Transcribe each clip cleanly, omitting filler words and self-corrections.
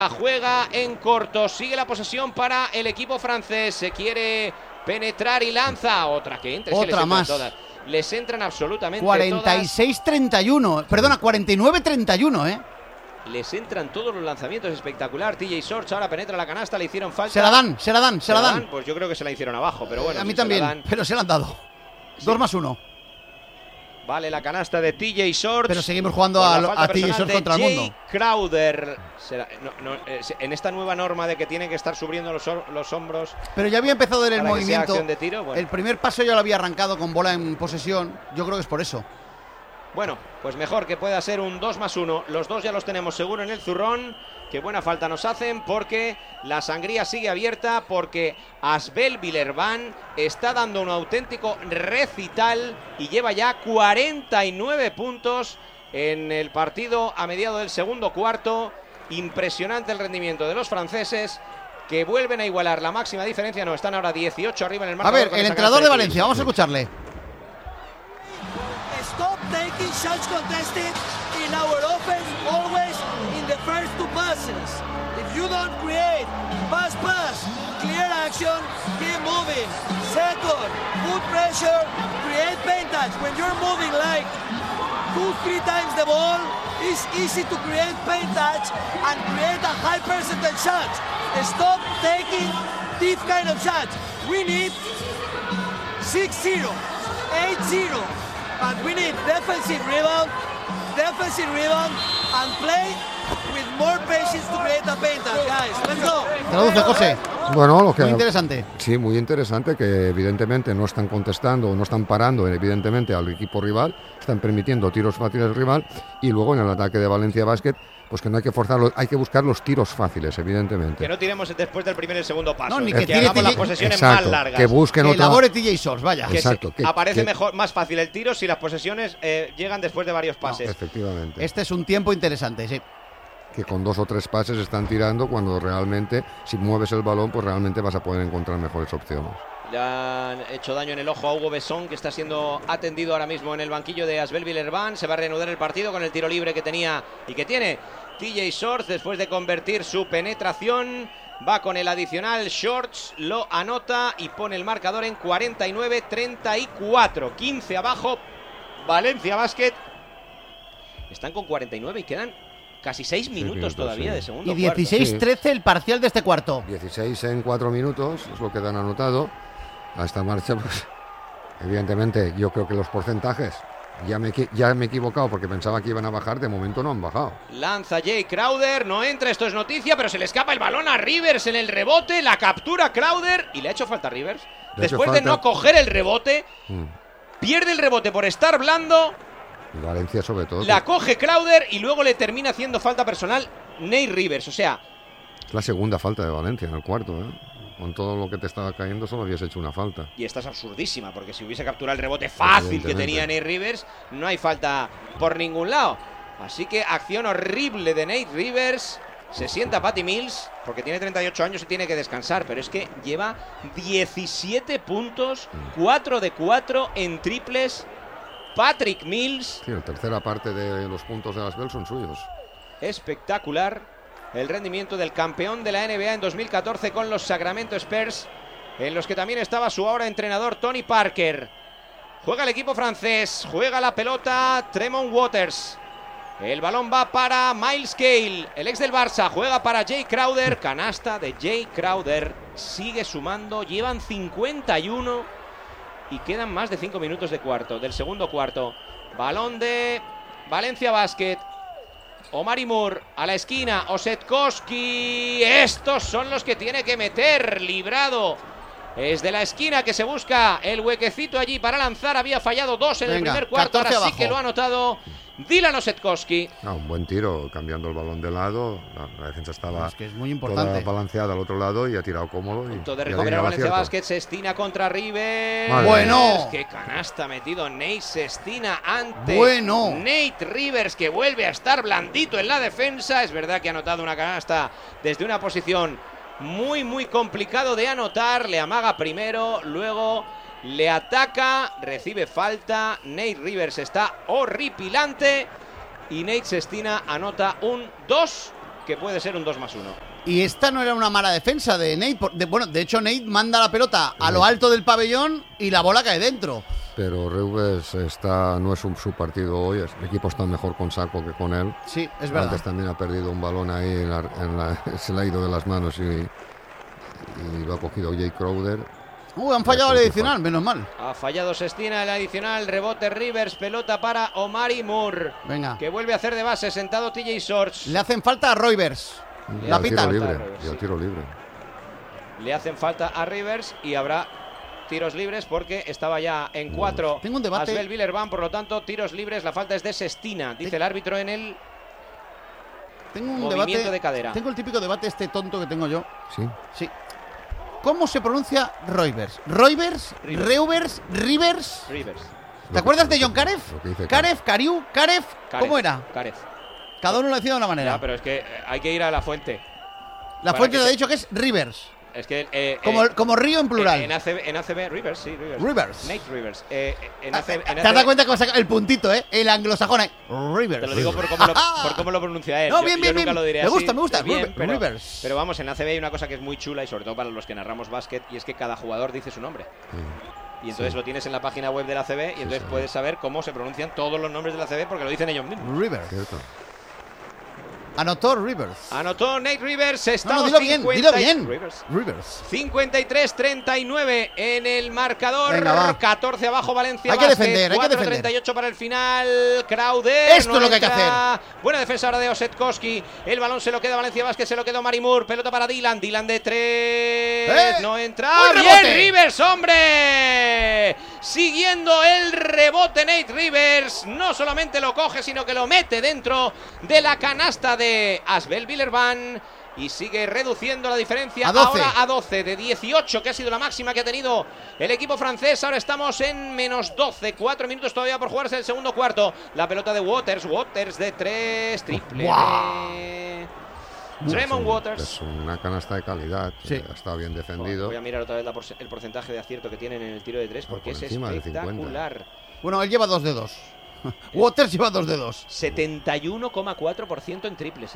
Juega en corto, sigue la posesión para el equipo francés, se quiere penetrar y lanza, otra que entra, otra más. Todas. Les entran absolutamente 46-31, perdona, 49-31, Les entran todos los lanzamientos, espectacular. TJ Shorts ahora penetra la canasta, le hicieron falta. Se la dan. Pues yo creo que se la hicieron abajo, pero bueno. A mí también, pero se la han dado. Sí. 2+1. Vale, la canasta de TJ Shorts. Pero seguimos jugando a TJ Shorts contra el mundo. Crowder. En esta nueva norma de que tienen que estar subiendo los hombros. Pero ya había empezado en el movimiento. De tiro, bueno. El primer paso ya lo había arrancado con bola en posesión. Yo creo que es por eso. Bueno, pues mejor que pueda ser un 2+1. Los dos ya los tenemos seguro en el zurrón. Qué buena falta nos hacen porque la sangría sigue abierta, porque Asbel Villerban está dando un auténtico recital y lleva ya 49 puntos en el partido a mediado del segundo cuarto. Impresionante el rendimiento de los franceses, que vuelven a igualar la máxima diferencia. No, están ahora 18 arriba en el marcador. A ver, el entrenador de Valencia, vamos a escucharle. Stop taking shots contested in our offense, always in the first two passes. If you don't create pass, clear action, keep moving. Second, put pressure, create paint touch. When you're moving like 2-3 times the ball, it's easy to create paint touch and create a high percentage shots. Stop taking these kind of shots. We need 6-0, 8-0. And we need defensive rebound, and play with more patience to create a paint, guys. Let's go. Traduce, José. Bueno, lo que muy interesante. Sí, muy interesante, que evidentemente no están contestando, no están parando evidentemente al equipo rival, están permitiendo tiros fáciles al rival, y luego en el ataque de Valencia Basket, pues que no hay que forzarlo, hay que buscar los tiros fáciles, evidentemente. Que no tiremos después del primer y el segundo paso. No, ni que hagamos las posesiones más largas. Que busquen que elabore TJ Shorts, vaya. Exacto. Aparece mejor, más fácil el tiro si las posesiones llegan después de varios pases. No, efectivamente. Este es un tiempo interesante, sí. Que con 2 o 3 pases están tirando, cuando realmente, si mueves el balón, pues realmente vas a poder encontrar mejores opciones. Ya han hecho daño en el ojo a Hugo Besson, que está siendo atendido ahora mismo en el banquillo de Asbel Villerban. Se va a reanudar el partido con el tiro libre que tenía y que tiene TJ Shorts después de convertir su penetración. Va con el adicional, Shorts lo anota y pone el marcador en 49-34. 15 abajo, Valencia Basket. Están con 49 y quedan casi 6 minutos todavía de segundo cuarto. Y 16-13 el parcial de este cuarto. 16 en 4 minutos, es lo que han anotado. A esta marcha, pues, evidentemente, yo creo que los porcentajes, ya me he equivocado porque pensaba que iban a bajar, de momento no han bajado. Lanza Jay Crowder, no entra, esto es noticia, pero se le escapa el balón a Rivers en el rebote, la captura Crowder y le ha hecho falta a Rivers. Después de no coger el rebote, pierde el rebote por estar blando. Y Valencia sobre todo. La coge Crowder y luego le termina haciendo falta personal Nate Rivers, o sea... Es la segunda falta de Valencia en el cuarto, Con todo lo que te estaba cayendo solo habías hecho una falta. Y esta es absurdísima, porque si hubiese capturado el rebote fácil que tenía Nate Rivers, no hay falta por ningún lado. Así que acción horrible de Nate Rivers. Se sienta Patty Mills, porque tiene 38 años y tiene que descansar, pero es que lleva 17 puntos, 4 de 4 en triples. Patrick Mills. Sí, la tercera parte de los puntos de las Asbel son suyos. Espectacular el rendimiento del campeón de la NBA en 2014 con los Sacramento Spurs, en los que también estaba su ahora entrenador Tony Parker. Juega el equipo francés, juega la pelota Tremont Waters. El balón va para Miles Cale, el ex del Barça, juega para Jay Crowder, canasta de Jay Crowder, sigue sumando, llevan 51 y quedan más de 5 minutos del segundo cuarto. Balón de Valencia Basket. Omari Moore a la esquina, Osetkowski, estos son los que tiene que meter, librado. Es de la esquina que se busca el huequecito allí para lanzar, había fallado 2 en el primer cuarto, ahora sí que lo ha anotado Dylan Osetkowski. Un buen tiro, cambiando el balón de lado, la defensa estaba es que es muy importante, toda balanceada al otro lado y ha tirado cómodo. Punto de recuperar Valencia Basket, Sestina contra Rivers. Bueno, qué canasta ha metido Nate Sestina ante Nate Rivers, que vuelve a estar blandito en la defensa. Es verdad que ha anotado una canasta desde una posición muy complicado de anotar. Le amaga primero, luego le ataca, recibe falta. Nate Rivers está horripilante y Nate Sestina anota un 2 que puede ser un 2+1. Y esta no era una mala defensa de Nate. Bueno, de hecho Nate manda la pelota a lo alto del pabellón y la bola cae dentro. Pero Reubens no es su partido hoy. El equipo está mejor con Sacco que con él. Sí, es verdad. Antes también ha perdido un balón ahí, se le ha ido de las manos y lo ha cogido Jay Crowder. Han fallado el adicional, menos mal. Ha fallado Sestina el adicional, rebote Rivers, pelota para Omari Moore. Venga. Que vuelve a hacer de base, sentado TJ Shorts. Le hacen falta a Roivers. La pita. Y el tiro libre. Le hacen falta a Rivers y habrá tiros libres porque estaba ya en 4. Tengo un debate. Asbel Villeurbanne, por lo tanto, tiros libres. La falta es de Sestina, dice el árbitro en el movimiento de cadera. Tengo el típico debate tonto que tengo yo. Sí. ¿Cómo se pronuncia Roivers? ¿Roivers? ¿Reuvers? ¿Rivers? Rivers. ¿Te acuerdas de John Karev? ¿Karev? ¿Cariu? ¿Karev? ¿Cómo era? Karev. Cada uno lo decía de una manera. Ya, pero es que hay que ir a la fuente. La fuente te ha dicho que es Rivers. Es que como río en plural. En ACB Rivers, sí, Rivers. Rivers. Nate Rivers. ¿Te has dado cuenta que el puntito, el anglosajón? Rivers. Te lo digo por cómo lo pronuncia él. No, bien. Nunca lo diré me así. gusta. Bien, Rivers. Pero vamos, en ACB hay una cosa que es muy chula y sobre todo para los que narramos básquet, y es que cada jugador dice su nombre. Y entonces lo tienes en la página web de la ACB y entonces puedes saber cómo se pronuncian todos los nombres de la ACB porque lo dicen ellos mismos. Rivers. Cierto. Anotó Rivers. Anotó Nate Rivers. Dilo bien. Rivers. 53-39 en el marcador. Venga, va. 14 abajo Valencia. Hay que defender, 4:38 para el final. Crowder. Esto es lo que hay que hacer. Buena defensa ahora de Osetkowski. El balón se lo queda Valencia Basket, se lo quedó Omari Moore. Pelota para Dylan. Dylan de 3. No entra. Bien, Rivers, hombre. Siguiendo el rebote Nate Rivers. No solamente lo coge, sino que lo mete dentro de la canasta de Asbel Villeurbanne y sigue reduciendo la diferencia ahora a 12 de 18, que ha sido la máxima que ha tenido el equipo francés. Ahora estamos en menos 12, 4 minutos todavía por jugarse el segundo cuarto. La pelota de Waters de 3, triple. Tremont Waters. Es una canasta de calidad, está bien defendido. Voy a mirar otra vez el porcentaje de acierto que tienen en el tiro de 3 porque es espectacular. Bueno, él lleva 2 de 2. Waters lleva 2 de 2. 71,4% en triples,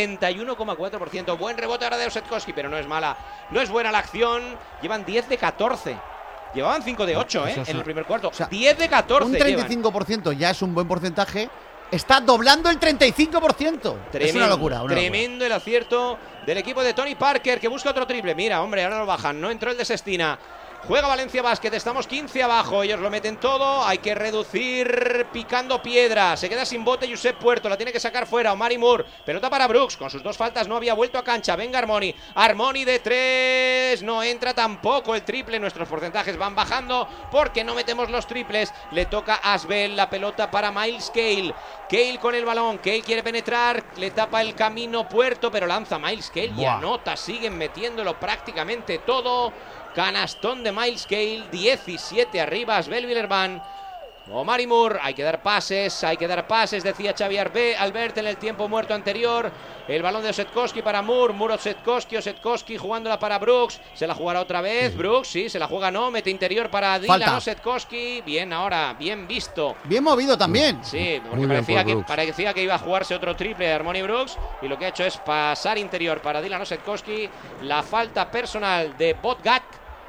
71,4%. Buen rebote ahora de Osetkowski, pero no es mala. No es buena la acción. Llevan 10 de 14. Llevaban 5 de 8, en el primer cuarto. 10 de 14. Un 35% ya es un buen porcentaje. Está doblando el 35%. Es una locura. Tremendo el acierto del equipo de Tony Parker, que busca otro triple. Mira, hombre, ahora lo bajan. No entró el de Sestina. Juega Valencia Basket, estamos 15 abajo, ellos lo meten todo, hay que reducir picando piedra, se queda sin bote Josep Puerto, la tiene que sacar fuera Omari Moore, pelota para Brooks, con sus 2 faltas no había vuelto a cancha, venga Armoni de 3, no entra tampoco el triple, nuestros porcentajes van bajando porque no metemos los triples, le toca a Asbel, la pelota para Miles Cale con el balón, Cale quiere penetrar, le tapa el camino Puerto, pero lanza Miles Cale y anota, siguen metiéndolo prácticamente todo. Canastón de Miles Cale, 17 arriba, Asbel Villeurbanne. Omari Moore, hay que dar pases, decía Xavi Albert en el tiempo muerto anterior. El balón de Osetkowski para Moore, Osetkowski jugándola para Brooks. Se la jugará otra vez, Brooks, sí, se la juega no, mete interior para Dylan Osetkowski. Bien ahora, bien visto. Bien movido también. Sí, porque parecía que iba a jugarse otro triple de Armoni Brooks. Y lo que ha hecho es pasar interior para Dylan Osetkowski. La falta personal de Botgak.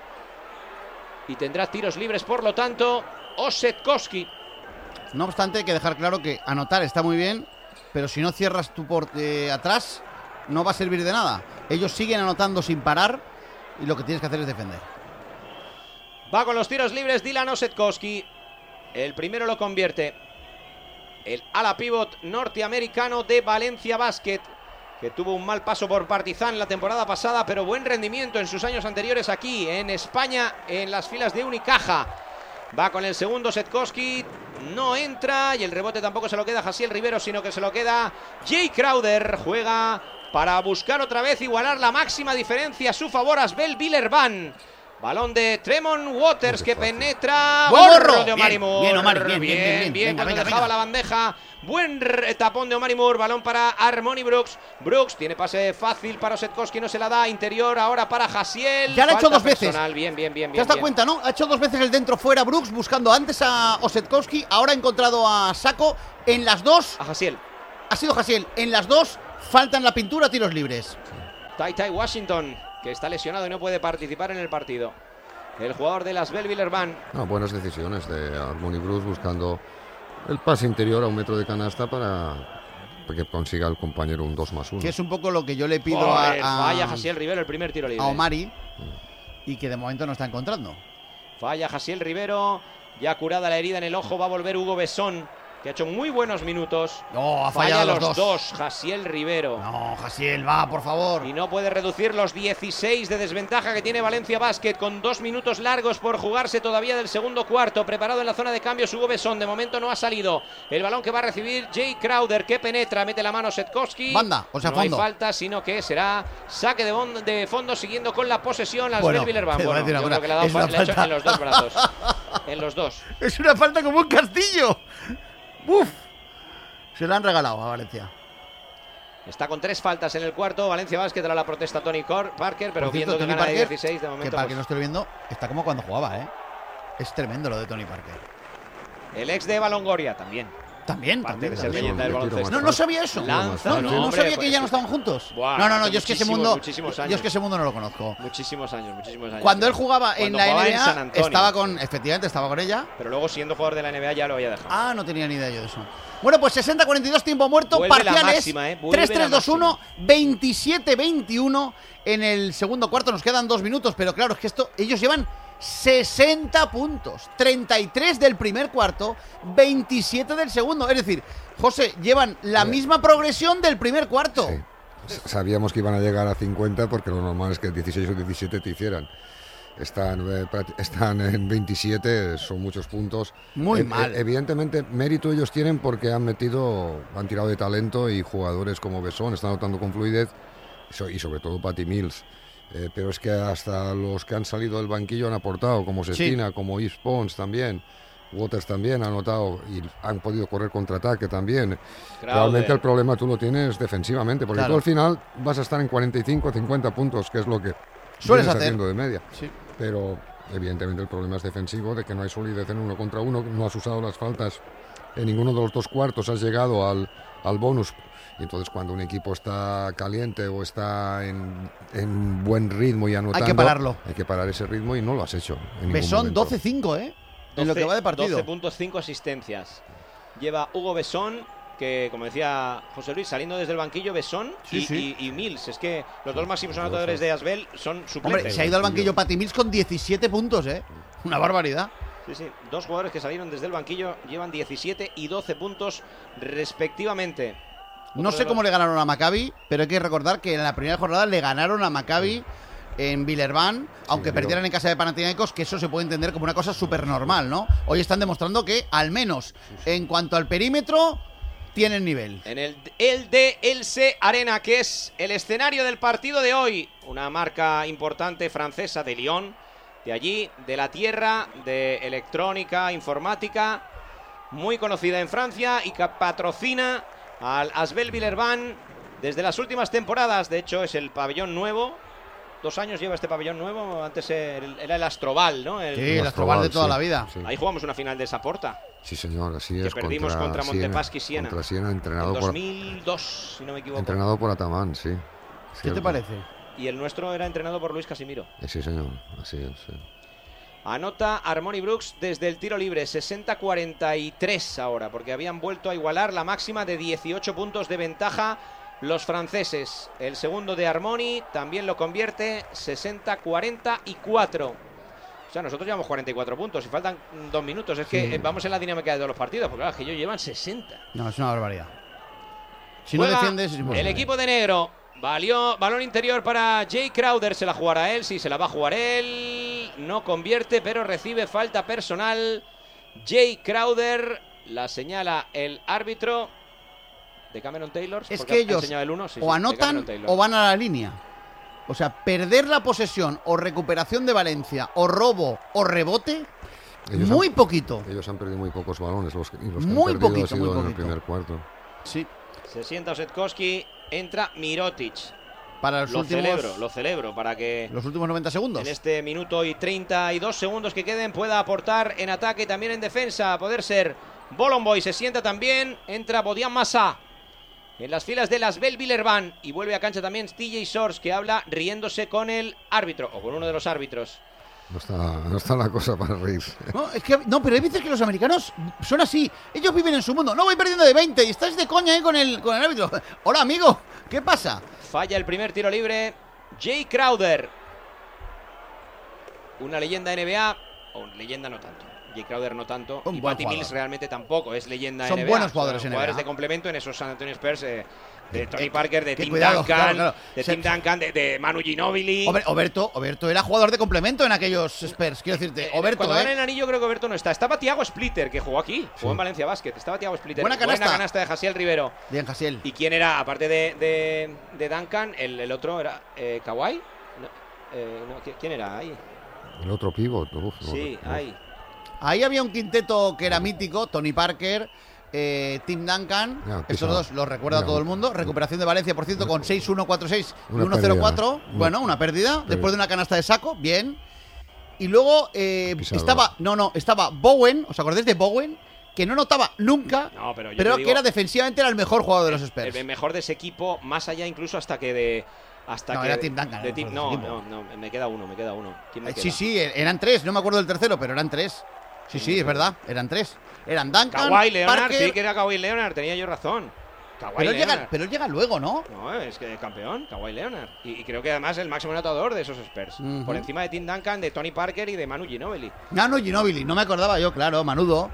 Y tendrá tiros libres, por lo tanto, Osetkowski. No obstante, hay que dejar claro que anotar está muy bien, pero si no cierras tú por atrás, no va a servir de nada. Ellos siguen anotando sin parar y lo que tienes que hacer es defender. Va con los tiros libres Dylan Osetkowski. El primero lo convierte el ala pívot norteamericano de Valencia Basket, que tuvo un mal paso por Partizan la temporada pasada, pero buen rendimiento en sus años anteriores aquí en España, en las filas de Unicaja. Va con el segundo Osetkowski, no entra, y el rebote tampoco se lo queda Jasiel Rivero, sino que se lo queda Jay Crowder. Juega para buscar otra vez igualar la máxima diferencia a su favor Asbel Villeurbanne. Balón de Tremont Waters que penetra. ¡Gorro de Omari Moore! Bien, cuando dejaba la bandeja. Buen tapón de Omari Moore. Balón para Armoni Brooks. Brooks tiene pase fácil para Osetkowski, no se la da. Interior ahora para Jasiel. Ya lo ha hecho 2 veces. Bien. ¿Te has dado cuenta, no? Ha hecho 2 veces el dentro-fuera Brooks, buscando antes a Osetkowski. Ahora ha encontrado a Sacco en las 2. A Jasiel. Ha sido Jasiel. En las 2 falta en la pintura, tiros libres. Tai Washington, que está lesionado y no puede participar en el partido. El jugador de las Villeurbanne. Buenas decisiones de Harmony Bruce buscando el pase interior a 1 metro de canasta para que consiga el compañero un 2+1. Que es un poco lo que yo le pido Falla Jaciel Rivero el primer tiro libre. A Omari, y que de momento no está encontrando. Falla Jaciel Rivero, ya curada la herida en el ojo, va a volver Hugo Besson, que ha hecho muy buenos minutos. No, ha Falla fallado los dos, Jaciel Rivero. No, Jaciel, va, por favor. Y no puede reducir los 16 de desventaja que tiene Valencia Basket, con 2 minutos largos por jugarse todavía del segundo cuarto. Preparado en la zona de cambios Hugo Besson, de momento no ha salido. El balón que va a recibir Jay Crowder, que penetra, mete la mano Setkowski. Banda, o sea, no fondo. hay falta, sino que será saque de fondo, siguiendo con la posesión las Bueno, Villeurbanne. te voy a decir Yo una creo que le ha cosa, dado es una le ha hecho falta. en los dos brazos. En los dos. Es una falta como un castillo. ¡Uf! Se la han regalado a Valencia. Está con 3 faltas en el cuarto. Valencia Basket a la protesta Tony Parker, pero Por cierto, viendo que Tony gana de Parker, 16 de momento. que para que pues, no esté viendo, está como cuando jugaba, ¿eh? Es tremendo lo de Tony Parker. el ex de Balongoria también. También, Parte también. de ser también. leyenda del baloncesto. No sabía eso. Lanza, no hombre, sabía que pues ya es no estaban juntos. Buah, No, hace yo es que ese muchísimos mundo, años. yo es que ese mundo no lo conozco. Muchísimos años. Cuando él jugaba en Cuando la jugaba en San NBA, Antonio. efectivamente estaba con ella. Pero luego, siendo jugador de la NBA, ya lo había dejado. Ah, no tenía ni idea yo de eso. Bueno, pues 60-42, tiempo muerto, Vuelve la parciales. máxima, vuelve 3-3-2-1, 27-21 en el segundo cuarto. Nos quedan 2 minutos, pero claro, es que ellos llevan 60 puntos. 33 del primer cuarto, 27 del segundo. Es decir, José, llevan la misma progresión del primer cuarto. Sí. Sabíamos que iban a llegar a 50 porque lo normal es que 16 o 17 te hicieran. Están en 27, son muchos puntos. Muy mal. Evidentemente, mérito ellos tienen porque han tirado de talento, y jugadores como Besson están anotando con fluidez, y sobre todo Patty Mills. Pero es que hasta los que han salido del banquillo han aportado, como Sestina, como Yves Pons también. Waters también ha anotado y han podido correr contraataque también. Realmente el problema tú lo tienes defensivamente, porque tú al final vas a estar en 45 o 50 puntos, que es lo que sueles vienes hacer haciendo de media. Sí. Pero evidentemente el problema es defensivo, de que no hay solidez en 1 contra 1, no has usado las faltas en ninguno de los 2 cuartos, has llegado al bonus. Y entonces cuando un equipo está caliente o está en buen ritmo y anotando, hay que pararlo. Hay que parar ese ritmo, y no lo has hecho en Besson ningún momento. 12-5, en lo que va de partido. 12 puntos, 5 asistencias. Lleva Hugo Besson, que como decía José Luis, saliendo desde el banquillo, Besson y Mills. Es que los 2 máximos anotadores de Asbel son suplentes. Hombre, se ha ido al banquillo Patty Mills con 17 puntos, una barbaridad. Sí. 2 jugadores que salieron desde el banquillo llevan 17 y 12 puntos respectivamente. No sé cómo le ganaron a Maccabi, pero hay que recordar que en la primera jornada le ganaron a Maccabi en Villeurbanne, aunque perdieran en casa de Panathinaikos, que eso se puede entender como una cosa súper normal, ¿no? Hoy están demostrando que, al menos en cuanto al perímetro, tienen nivel. En el DLC Arena, que es el escenario del partido de hoy, una marca importante francesa de Lyon, de allí, de la tierra, de electrónica, informática, muy conocida en Francia y que patrocina al Asbel Villeurbanne desde las últimas temporadas. De hecho, es el pabellón nuevo. 2 años lleva este pabellón nuevo. Antes era el Astroval, ¿no? El Astroval de toda la vida. Sí. Ahí jugamos una final de Saporta. Sí, señor, así que es. Que perdimos contra Montepaschi Siena. Contra Siena, entrenado en 2002, si no me equivoco. Entrenado por Ataman, sí. ¿Qué te parece? Y el nuestro era entrenado por Luis Casimiro. Sí, señor, así es. Sí. Anota Harmony Brooks desde el tiro libre, 60-43 ahora, porque habían vuelto a igualar la máxima de 18 puntos de ventaja los franceses. El segundo de Harmony también lo convierte, 60-44. O sea, nosotros llevamos 44 puntos y faltan 2 minutos. Es que vamos en la dinámica de todos los partidos, porque claro, es que ellos llevan 60. No, es una barbaridad. Si Juega no defiendes, es imposible. El equipo de negro. Balón interior para Jay Crowder. Se la jugará él. Sí, se la va a jugar él. No convierte, pero recibe falta personal. Jay Crowder. La señala el árbitro de Cameron Taylor. Es que ellos el 1, o anotan o van a la línea. O sea, perder la posesión o recuperación de Valencia o robo o rebote, muy poquito. Ellos han perdido muy pocos balones. Los que muy han perdido poquito, ha sido muy en poquito. el primer cuarto. Sí. Se sienta Setkowski. Entra Mirotic. Para los lo celebro para que los últimos 90 segundos. En este minuto y 32 segundos que queden pueda aportar en ataque y también en defensa. A poder ser Bolomboy. Se sienta también. Entra Bodian Massa. en las filas de las Bell-Villerban. Y vuelve a cancha también TJ Shorts, que habla riéndose con el árbitro, o con uno de los árbitros. No está la cosa para reírse. No, pero hay veces que los americanos son así. Ellos viven en su mundo. No, voy perdiendo de 20 y estás de coña con el árbitro. Hola, amigo. ¿Qué pasa? Falla el primer tiro libre Jay Crowder. Una leyenda NBA, o leyenda no tanto. Jay Crowder no tanto. Un y buen Patty jugador. Mills realmente tampoco es leyenda Son NBA. buenos jugadores en jugadores NBA. de complemento en esos San Antonio Spurs de Tony Parker, de Tim cuidado, Duncan, claro. Tim Duncan, de Manu Ginobili. Oberto era jugador de complemento en aquellos Spurs. Quiero decirte, Oberto, Cuando ganan el anillo creo que Oberto no está. Estaba Thiago Splitter, que jugó aquí. Jugó en Valencia Basket. Estaba Thiago Splitter. Buena canasta de Jasiel Rivero. Bien, Jasiel. ¿Y quién era, aparte de Duncan, el otro era Kawhi? ¿Quién era ahí? El otro pívot. Sí, ahí. Ahí había un quinteto que era mítico. Tony Parker, Tim Duncan. Estos dos los recuerda todo el mundo. Recuperación de Valencia, por cierto, con 6-1-4-6 y 1-0-4. Bueno, una pérdida. Después de una canasta de saco. Bien. Y luego estaba Bowen. ¿Os acordáis de Bowen? Que no notaba nunca, No, pero que era defensivamente era el mejor jugador de los Spurs. El mejor de ese equipo, más allá incluso hasta que de... Era Tim Duncan. No, me queda uno. ¿Quién me queda? Sí, eran tres. No me acuerdo del tercero, pero eran tres. Sí, es verdad, eran tres. Eran Duncan, Kawhi Leonard, Parker. sí que era Kawhi Leonard, tenía yo razón. Pero él llega luego, ¿no? No, es que campeón, Kawhi Leonard. Y creo que además el máximo anotador de esos Spurs. Por encima de Tim Duncan, de Tony Parker y de Manu Ginobili. Manu Ginobili, no me acordaba yo, claro, Manudo.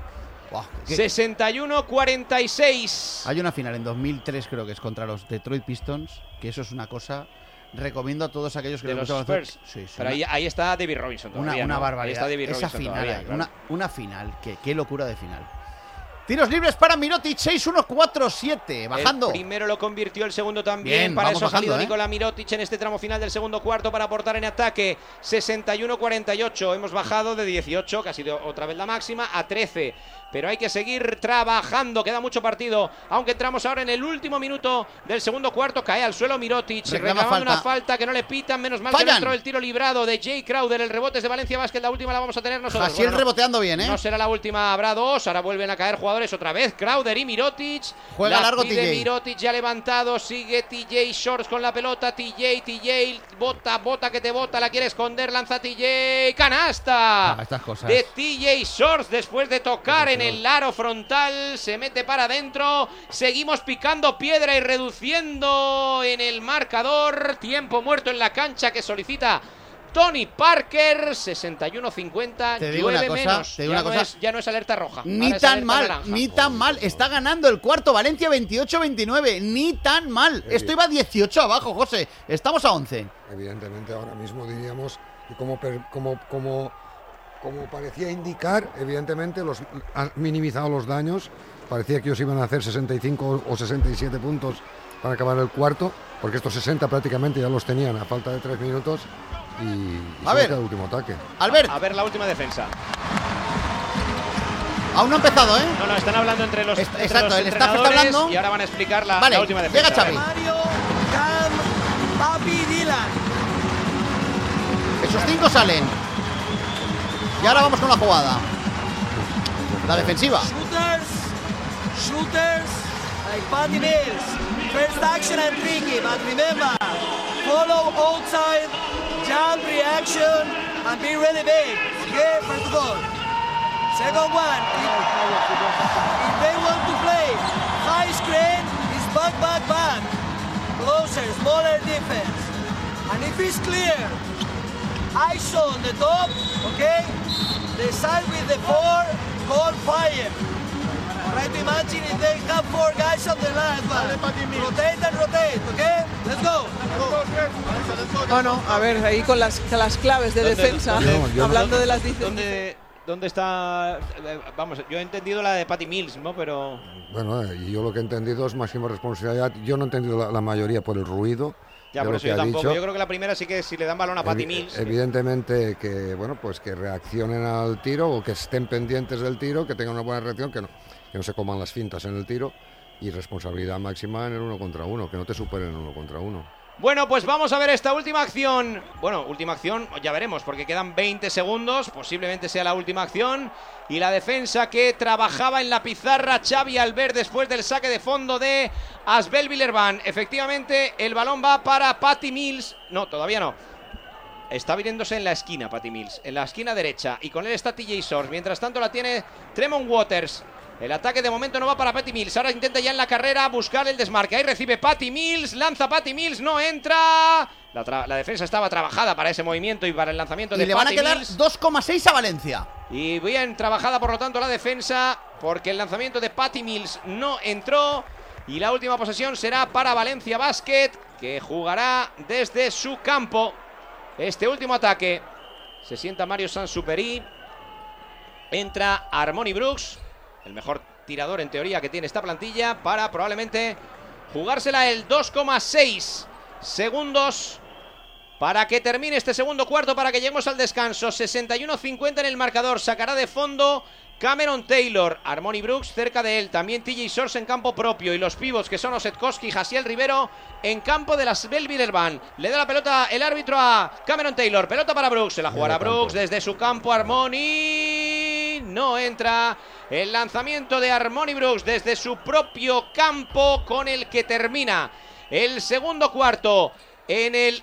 61-46. Hay una final en 2003, creo que es contra los Detroit Pistons, que eso es una cosa. Recomiendo a todos aquellos que de les los gusta Spurs. Sí, pero ahí está David Robinson todavía. Una ¿no? barbaridad. Ahí está David Esa Robinson final, todavía, claro. una final. Qué locura de final. Tiros libres para Mirotic, 6-1-4-7, bajando. El primero lo convirtió, el segundo también. Bien, para vamos eso ha salido bajando, Nikola Mirotic en este tramo final del segundo cuarto para aportar en ataque. 61-48. Hemos bajado de 18, que ha sido otra vez la máxima, a 13. Pero hay que seguir trabajando, queda mucho partido. Aunque entramos ahora en el último minuto del segundo cuarto, cae al suelo Mirotic, reclamando una falta que no le pitan. Menos mal que dentro del tiro librado de Jay Crowder. El rebote es de Valencia Basket, la última la vamos a tener nosotros. Jasiel reboteando bien, No será la última, habrá dos. Ahora vuelven a caer jugadores otra vez. Crowder y Mirotic. Juega largo TJ. Mirotic ya levantado, sigue TJ Shorts con la pelota. TJ, bota que te bota, la quiere esconder, lanza TJ. ¡Canasta! Estas cosas. De TJ Shorts después de tocar en el aro frontal, se mete para adentro. Seguimos picando piedra y reduciendo en el marcador. Tiempo muerto en la cancha que solicita Tony Parker. 61-50. Te digo una cosa, Ya no es alerta roja. Ni tan mal. Está ganando el cuarto Valencia 28-29. Ni tan mal. Esto iba 18 abajo, José. Estamos a 11. Evidentemente ahora mismo diríamos que como parecía indicar, evidentemente han minimizado los daños. Parecía que ellos iban a hacer 65 o 67 puntos para acabar el cuarto, porque estos 60 prácticamente ya los tenían a falta de 3 minutos. Y a ver, el último ataque. Albert. A ver la última defensa. Aún no ha empezado, ¿eh? No, están hablando entre los exacto, el staff está hablando. Y ahora van a explicar la última defensa. Llega Xavi. Mario, Cam, Papi, Dylan. Esos 5 salen. Y ahora vamos con la jugada. La defensiva. Shooters, like Patty Mills. First action and tricky, but remember, follow outside, jump reaction, and be really big. Okay, first of all. Second one, if they want to play high screen, it's back. Closer, smaller defense. And if it's clear, ISO on the top, okay? The side with the 4, call fire. Try to imagine if they have 4 guys on the last one. Rotate, okay? Let's go. Bueno, a ver, ahí con las claves de defensa, hablando de las ¿Dónde está? Vamos, yo he entendido la de Patty Mills, ¿no? Pero... Bueno, y yo lo que he entendido es máxima responsabilidad. Yo no he entendido la mayoría por el ruido. Ya, por eso yo tampoco. Yo creo que la primera sí que si le dan balón a Patty Mills. Evidentemente que, bueno, pues que reaccionen al tiro o que estén pendientes del tiro, que tengan una buena reacción, que no se coman las fintas en el tiro y responsabilidad máxima en el 1 contra 1, que no te superen en el 1 contra 1. Bueno, pues vamos a ver esta última acción. Bueno, última acción, ya veremos, porque quedan 20 segundos. Posiblemente sea la última acción. Y la defensa que trabajaba en la pizarra Xavi Albert después del saque de fondo de Asbel Villeurbanne. Efectivamente, el balón va para Patty Mills. No, todavía no. Está viniéndose en la esquina Patty Mills, en la esquina derecha. Y con él está TJ Shorts. Mientras tanto la tiene Tremont Waters. El ataque de momento no va para Patty Mills. Ahora intenta ya en la carrera buscar el desmarque. Ahí recibe Patty Mills. Lanza Patty Mills. No entra. La defensa estaba trabajada para ese movimiento y para el lanzamiento de Patty Mills. Y le van a quedar 2,6 a Valencia. Y bien trabajada por lo tanto la defensa, porque el lanzamiento de Patty Mills no entró. Y la última posesión será para Valencia Basket, que jugará desde su campo este último ataque. Se sienta Mario Sansuperi. Entra Armoni Brooks, el mejor tirador en teoría que tiene esta plantilla, para probablemente jugársela el 2,6 segundos para que termine este segundo cuarto, para que lleguemos al descanso. 61-50 en el marcador. Sacará de fondo Cameron Taylor. Armoni Brooks cerca de él. También TJ Shorts en campo propio. Y los pivots, que son Osetkowski y Jasiel Rivero, en campo de las Asbel Villeurbanne. Le da la pelota el árbitro a Cameron Taylor. Pelota para Brooks. Se la jugará Brooks desde su campo. Armoni no entra. El lanzamiento de Armoni Brooks desde su propio campo, con el que termina el segundo cuarto en el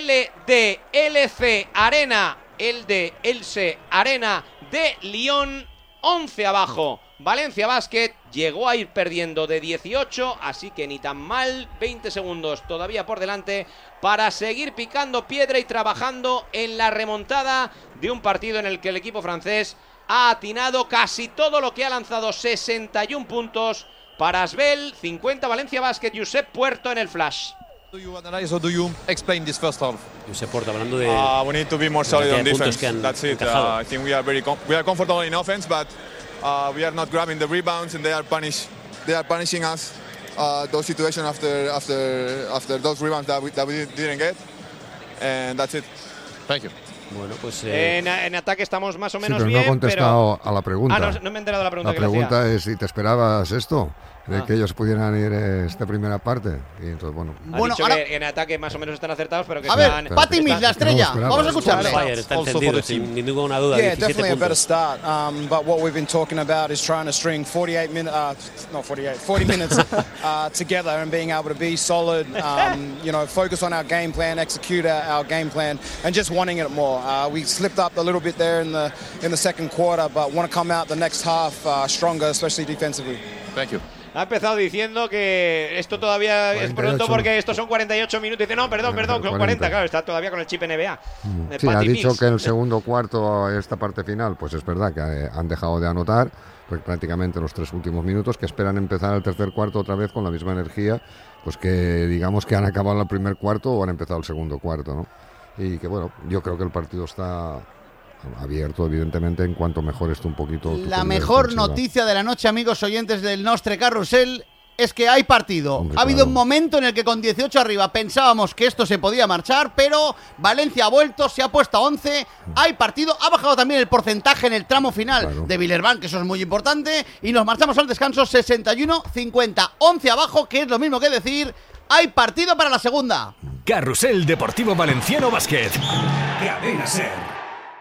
LDLC Arena, LDLC Arena de Lyon. 11 abajo Valencia Basket. Llegó a ir perdiendo de 18, así que ni tan mal. 20 segundos todavía por delante para seguir picando piedra y trabajando en la remontada de un partido en el que el equipo francés ha atinado casi todo lo que ha lanzado. 61 puntos para Asbel, 50 Valencia Basket. Josep Puerto en el flash. Do you analyze or do you explain this first half? Josep Puerto, hablando de we need to be more solid on defense. That's it. I think we are comfortable in offense, but we are not grabbing the rebounds, and they are punishing us. Those situations after those rebounds that we didn't get, and that's it. Thank you. Bueno, pues en ataque estamos más o menos pero bien, no ha contestado a la pregunta. No me he enterado de la pregunta. La pregunta es si te esperabas esto, de que ellos pudieran ir esta primera parte. Y entonces, bueno, dicho ahora, que en ataque más o menos están acertados, pero que a ver, Patty Mills, la estrella. Vamos a escucharle. Está encendido, sin ninguna duda. Yeah, definitely a better start. But what we've been talking about is trying to string 40 minutes together and being able to be solid, focus on our game plan, execute our game plan, and just wanting it more. We slipped up a little bit there in the second quarter, but want to come out the next half stronger, especially defensively. Thank you. Ha empezado diciendo que esto todavía 48. Es pronto porque estos son 48 minutos. Dice, no, perdón, con 40, claro, está todavía con el chip NBA. Sí, ha dicho que en el segundo cuarto, esta parte final, pues es verdad que han dejado de anotar, pues prácticamente los 3 últimos minutos, que esperan empezar el tercer cuarto otra vez con la misma energía, pues que digamos que han acabado el primer cuarto o han empezado el segundo cuarto, ¿no? Y que bueno, yo creo que el partido está abierto, evidentemente, en cuanto mejor esté un poquito. La mejor noticia de la noche, amigos oyentes del Nostre Carrusel, es que hay partido. Hombre, ha habido un momento en el que con 18 arriba pensábamos que esto se podía marchar, pero Valencia ha vuelto, se ha puesto a 11, hay partido, ha bajado también el porcentaje en el tramo final de Villeurbanne, que eso es muy importante, y nos marchamos al descanso 61-50, 11 abajo, que es lo mismo que decir, hay partido para la segunda. Carrusel Deportivo Valenciano Basket. Cadena SER.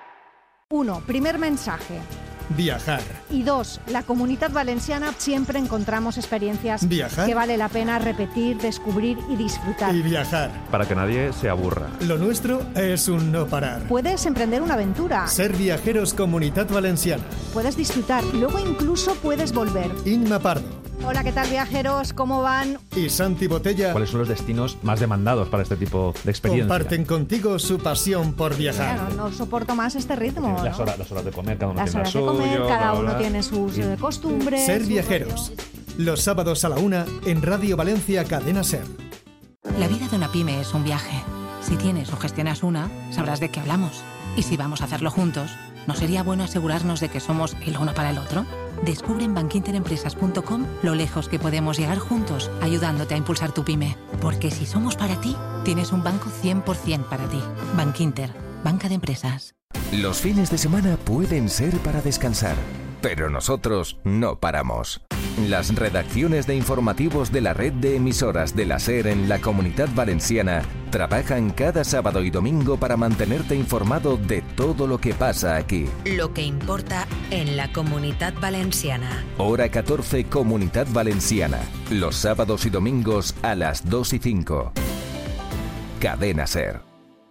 1. Primer mensaje. Viajar. Y 2. La Comunitat Valenciana siempre encontramos experiencias que vale la pena repetir, descubrir y disfrutar. Y viajar. Para que nadie se aburra. Lo nuestro es un no parar. Puedes emprender una aventura. Ser viajeros Comunitat Valenciana. Puedes disfrutar, luego incluso puedes volver. Inma Pardo. Hola, ¿qué tal, viajeros? ¿Cómo van? Y Santi Botella. ¿Cuáles son los destinos más demandados para este tipo de experiencia? Comparten contigo su pasión por viajar. Claro, no soporto más este ritmo. Las horas de comer, cada uno las tiene horas la de comer, suyo, cada uno tiene sus costumbres. Ser viajeros. Los sábados a la 1 en Radio Valencia Cadena SER. La vida de una pyme es un viaje. Si tienes o gestionas una, sabrás de qué hablamos. Y si vamos a hacerlo juntos, ¿no sería bueno asegurarnos de que somos el uno para el otro? Descubre en bankinterempresas.com lo lejos que podemos llegar juntos, ayudándote a impulsar tu pyme. Porque si somos para ti, tienes un banco 100% para ti. Bankinter, banca de empresas. Los fines de semana pueden ser para descansar, pero nosotros no paramos. Las redacciones de informativos de la red de emisoras de la SER en la Comunidad Valenciana trabajan cada sábado y domingo para mantenerte informado de todo lo que pasa aquí. Lo que importa en la Comunidad Valenciana. Hora 14, Comunidad Valenciana. Los sábados y domingos a las 2:05. Cadena SER.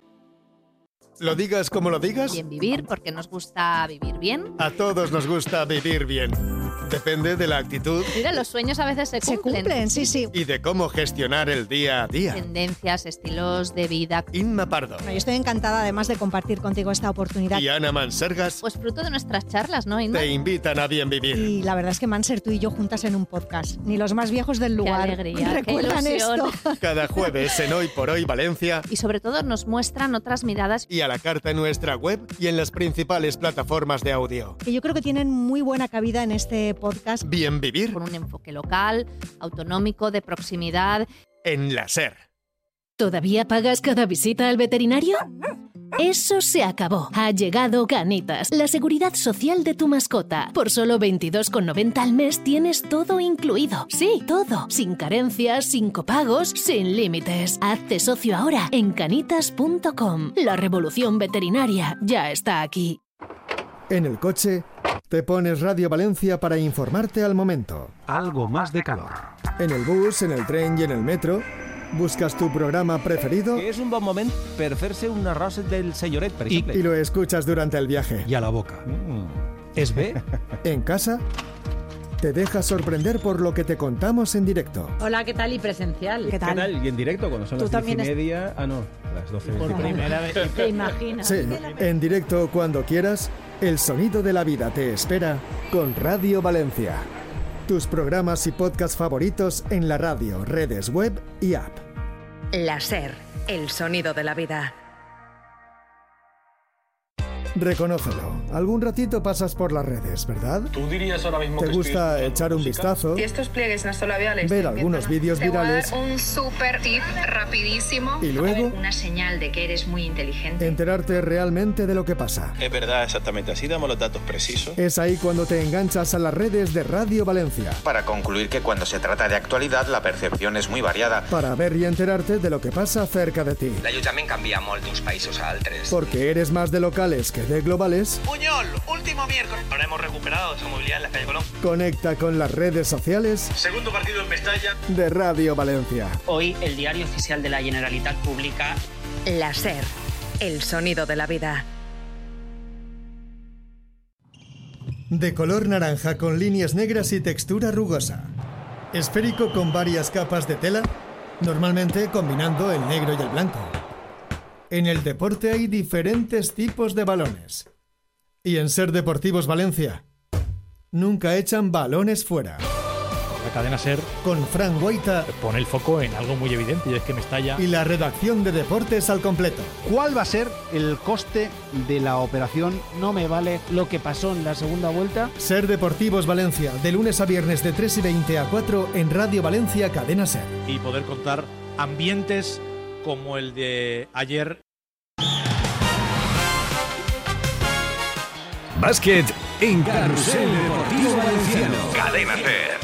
Lo digas como lo digas. Bien vivir, porque nos gusta vivir bien. A todos nos gusta vivir bien. Depende de la actitud. Mira, los sueños a veces se cumplen. Sí. Y de cómo gestionar el día a día. Tendencias, estilos de vida. Inma Pardo. Yo estoy encantada además de compartir contigo esta oportunidad. Y Ana Mansergas. Pues fruto de nuestras charlas, ¿no, Inma? Te invitan a bien vivir. Y la verdad es que Manser, tú y yo juntas en un podcast. Ni los más viejos del lugar qué alegría, recuerdan qué esto. Cada jueves en Hoy por Hoy Valencia. Y sobre todo nos muestran otras miradas. Y a la carta en nuestra web y en las principales plataformas de audio. Que yo creo que tienen muy buena cabida en este podcast. Bien vivir. Con un enfoque local, autonómico, de proximidad. En la SER. ¿Todavía pagas cada visita al veterinario? Eso se acabó. Ha llegado Canitas, la seguridad social de tu mascota. Por solo 22,90 al mes tienes todo incluido. Sí, todo. Sin carencias, sin copagos, sin límites. Hazte socio ahora en canitas.com. La revolución veterinaria ya está aquí. En el coche, te pones Radio Valencia para informarte al momento. Algo más de calor. En el bus, en el tren y en el metro, buscas tu programa preferido. És un bon moment per fer-se un arròs del senyoret, per exemple. Y lo escuchas durante el viaje. I a la boca. És bé? En casa, te dejas sorprender por lo que te contamos en directo. Hola, ¿qué tal? Y presencial. ¿Qué tal? Y en directo, cuando son las 10:30... Ah, no, las 12. Por primera vez. ¿Te imaginas? Sí, en directo cuando quieras, el sonido de la vida te espera con Radio Valencia. Tus programas y podcasts favoritos en la radio, redes web y app. La SER, el sonido de la vida. Reconócelo. Algún ratito pasas por las redes, ¿verdad? Tú dirías ahora mismo ¿Te gusta echar un vistazo? Y estos pliegues nasolabiales. Ver algunos vídeos virales. Te voy a dar un súper tip rapidísimo. Y luego, una señal de que eres muy inteligente. Enterarte realmente de lo que pasa. Es verdad, exactamente así, damos los datos precisos. Es ahí cuando te enganchas a las redes de Radio Valencia. Para concluir que cuando se trata de actualidad, la percepción és muy variada. Para ver y enterarte de lo que pasa cerca de ti. L'allotjament canvia molt d'uns països a altres. Porque eres más de locales que de globales. Puñol, último miércoles. Ahora hemos recuperado esa movilidad en la calle Colón. Conecta con las redes sociales. Segundo partido en Mestalla. De Radio Valencia. Hoy el Diario Oficial de la Generalitat publica La SER, el sonido de la vida. De color naranja con líneas negras y textura rugosa. Esférico con varias capas de tela, normalmente combinando el negro y el blanco. En el deporte hay diferentes tipos de balones. Y en SER Deportivos Valencia, nunca echan balones fuera. La cadena SER con Fran Guaita pone el foco en algo muy evidente y es que Mestalla. Y la redacción de deportes al completo. ¿Cuál va a ser el coste de la operación No me vale lo que pasó en la segunda vuelta? SER Deportivos Valencia, de lunes a viernes de 3:20 a 4 en Radio Valencia, cadena SER. Y poder contar ambientes como el de ayer. Básquet en Carrusel Deportivo Valenciano. Cadena SER.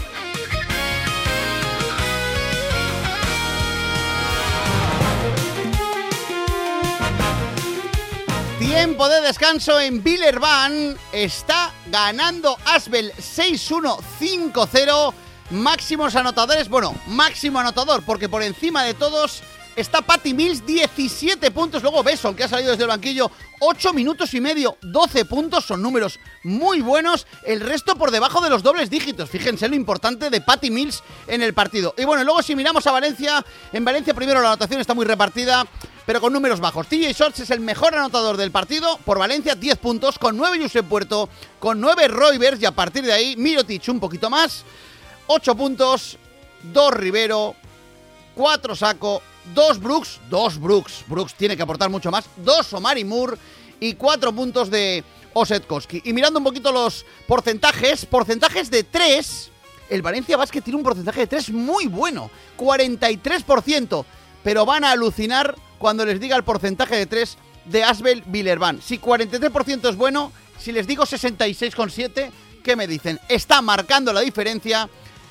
Tiempo de descanso en Villeurbanne. Está ganando Asbel 6-1, 5-0. Máximos anotadores. Bueno, máximo anotador, porque por encima de todos está Patty Mills, 17 puntos. Luego Besson, que ha salido desde el banquillo, 8 minutos y medio, 12 puntos. Son números muy buenos. El resto por debajo de los dobles dígitos. Fíjense lo importante de Patty Mills en el partido. Y bueno, luego si miramos a Valencia, en Valencia primero la anotación está muy repartida, pero con números bajos. TJ Shorts es el mejor anotador del partido. Por Valencia, 10 puntos, con 9 Josep Puerto, con 9 Roivers, y a partir de ahí Mirotic un poquito más, 8 puntos, 2 Rivero, 4 Saco, 2 Brooks, Brooks tiene que aportar mucho más, 2 Omari Moore y 4 puntos de Osetkowski. Y mirando un poquito los porcentajes de 3, el Valencia Basket tiene un porcentaje de 3 muy bueno, 43%, pero van a alucinar cuando les diga el porcentaje de 3 de Asbel Villeurbanne. Si 43% es bueno, si les digo 66,7, ¿qué me dicen? Está marcando la diferencia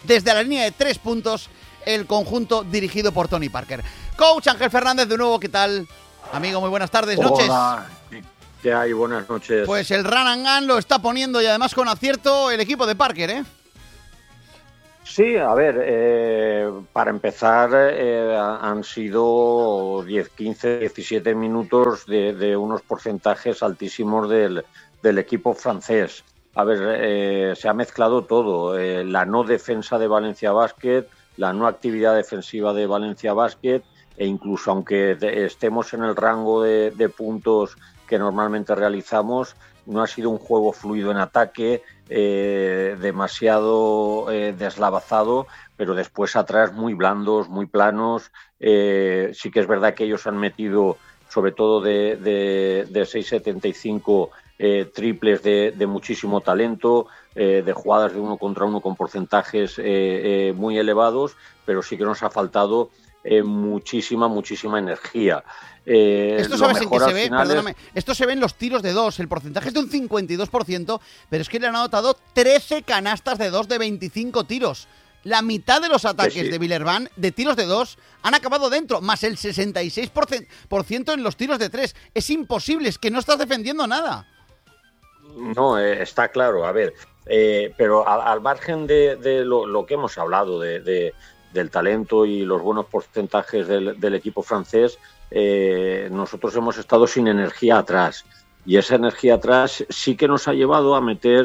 desde la línea de 3 puntos el conjunto dirigido por Tony Parker. Coach Ángel Fernández, de nuevo, ¿qué tal? Amigo, muy buenas tardes, noches. Hola, ¿qué hay? Buenas noches. Pues el run and gun lo está poniendo y además con acierto el equipo de Parker, ¿eh? Sí, a ver, para empezar han sido 10, 15, 17 minutos de unos porcentajes altísimos del equipo francés. A ver, se ha mezclado todo, la no defensa de Valencia Basket, la no actividad defensiva de Valencia Basket, e incluso aunque estemos en el rango de puntos que normalmente realizamos, no ha sido un juego fluido en ataque, demasiado deslavazado, pero después atrás muy blandos, muy planos. Sí que es verdad que ellos han metido, sobre todo de 6,75, triples de muchísimo talento, de jugadas de 1 contra 1 con porcentajes muy elevados, pero sí que nos ha faltado muchísima energía. Esto sabes en qué se ve, perdóname, esto se ve en los tiros de 2, el porcentaje es de un 52%, pero es que le han anotado 13 canastas de 2 de 25 tiros. La mitad de los ataques de Villeurbanne de tiros de 2 han acabado dentro, más el 66% en los tiros de 3. Es imposible, es que no estás defendiendo nada. No, está claro, a ver, pero al margen de lo que hemos hablado, del talento y los buenos porcentajes del equipo francés, nosotros hemos estado sin energía atrás, y esa energía atrás sí que nos ha llevado a meter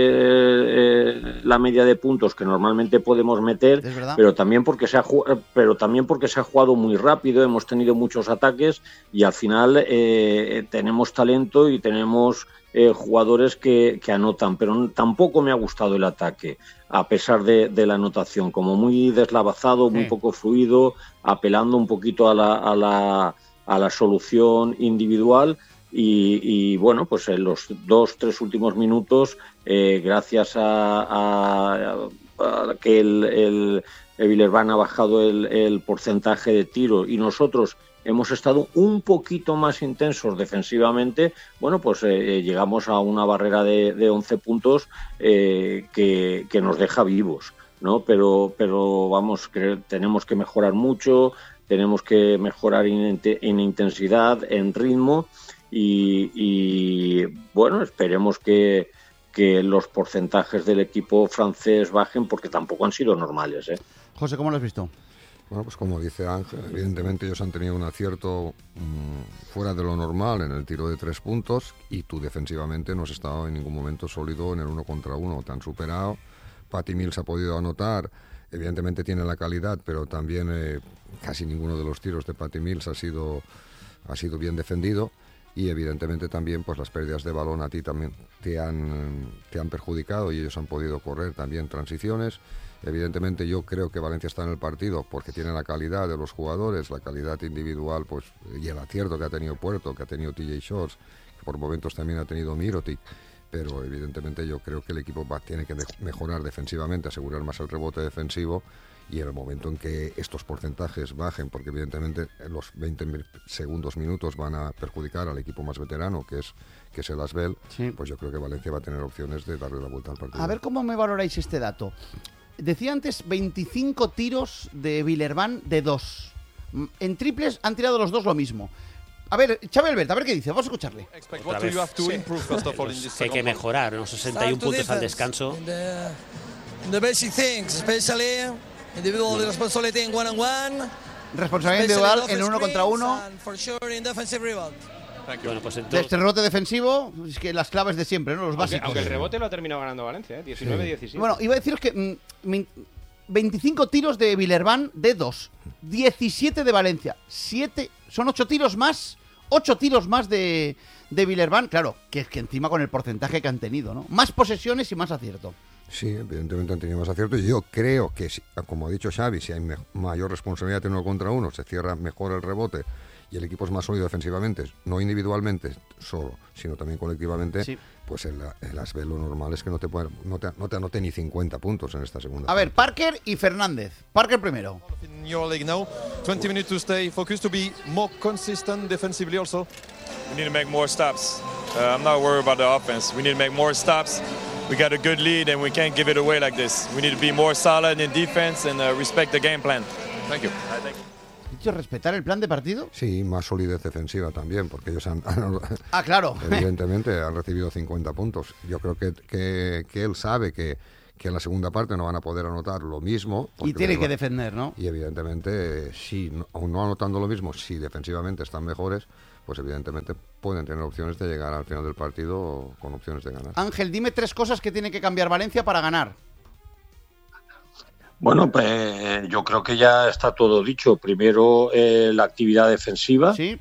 la media de puntos que normalmente podemos meter, pero también porque se ha jugado muy rápido, hemos tenido muchos ataques y al final tenemos talento y tenemos jugadores que anotan, pero tampoco me ha gustado el ataque, a pesar de la anotación, como muy deslavazado, muy poco fluido, apelando un poquito a la solución individual. Y bueno, pues en los 2-3 últimos minutos, gracias a que el Villeurbanne ha bajado el porcentaje de tiro y nosotros hemos estado un poquito más intensos defensivamente, bueno, pues llegamos a una barrera de 11 puntos que nos deja vivos, ¿no? Pero vamos, tenemos que mejorar mucho, tenemos que mejorar en intensidad, en ritmo y bueno, esperemos que los porcentajes del equipo francés bajen porque tampoco han sido normales, ¿eh? José, ¿cómo lo has visto? Bueno, pues como dice Ángel, evidentemente ellos han tenido un acierto fuera de lo normal en el tiro de 3 puntos y tú defensivamente no has estado en ningún momento sólido en el 1 contra 1, te han superado. Patty Mills ha podido anotar, evidentemente tiene la calidad, pero también casi ninguno de los tiros de Patty Mills ha sido bien defendido y evidentemente también pues las pérdidas de balón a ti también te han perjudicado y ellos han podido correr también transiciones. Evidentemente yo creo que Valencia está en el partido porque tiene la calidad de los jugadores, la calidad individual pues y el acierto que ha tenido Puerto, que ha tenido TJ Shorts, que por momentos también ha tenido Mirotic, pero evidentemente yo creo que el equipo tiene que mejorar defensivamente, asegurar más el rebote defensivo y en el momento en que estos porcentajes bajen, porque evidentemente en los 20 segundos minutos van a perjudicar al equipo más veterano, que es el Asbel, pues yo creo que Valencia va a tener opciones de darle la vuelta al partido. A ver cómo me valoráis este dato. Decía antes 25 tiros de Villeurbanne de 2. En triples han tirado los dos lo mismo. A ver, Xavi Albert, a ver qué dice, vamos a escucharle. Otra vez. Que hay que mejorar, unos 61 puntos al descanso. The basic things, especially individual responsibility in one-on-one. Responsabilidad individual en 1 contra 1. Bueno, pues entonces... Este rebote defensivo, es que las claves de siempre, ¿no? Los básicos. Aunque el rebote lo ha terminado ganando Valencia, 19-17. Bueno, iba a deciros que 25 tiros de Villeurbanne de 2, 17 de Valencia, 7, son 8 tiros más de Villeurbanne, claro, que es que encima con el porcentaje que han tenido, ¿no? Más posesiones y más acierto. Sí, evidentemente han tenido más acierto y yo creo que, como ha dicho Xavi, si hay mayor responsabilidad en 1 contra 1, se cierra mejor el rebote y el equipo es más sólido defensivamente, no individualmente solo, sino también colectivamente, pues el Asbel lo normal es que no te anote ni 50 puntos en esta segunda. A ver, Parker y Fernández. Parker primero. In your league now, 20 minutes to stay focused, to be more consistent defensively also. We need to make more stops. I'm not worried about the offense. We need to make more stops. we got a good lead and we can't give it away like this. We need to be more solid in defense and respect the game plan. Thank you. ¿Respetar el plan de partido? Sí, más solidez defensiva también, porque ellos claro. Evidentemente han recibido 50 puntos. Yo creo que él sabe que en la segunda parte no van a poder anotar lo mismo. Y tiene que defender, ¿no? Y evidentemente, aún no anotando lo mismo, si defensivamente están mejores, pues evidentemente pueden tener opciones de llegar al final del partido con opciones de ganar. Ángel, dime 3 cosas que tiene que cambiar Valencia para ganar. Bueno, pues yo creo que ya está todo dicho. Primero, la actividad defensiva. Sí.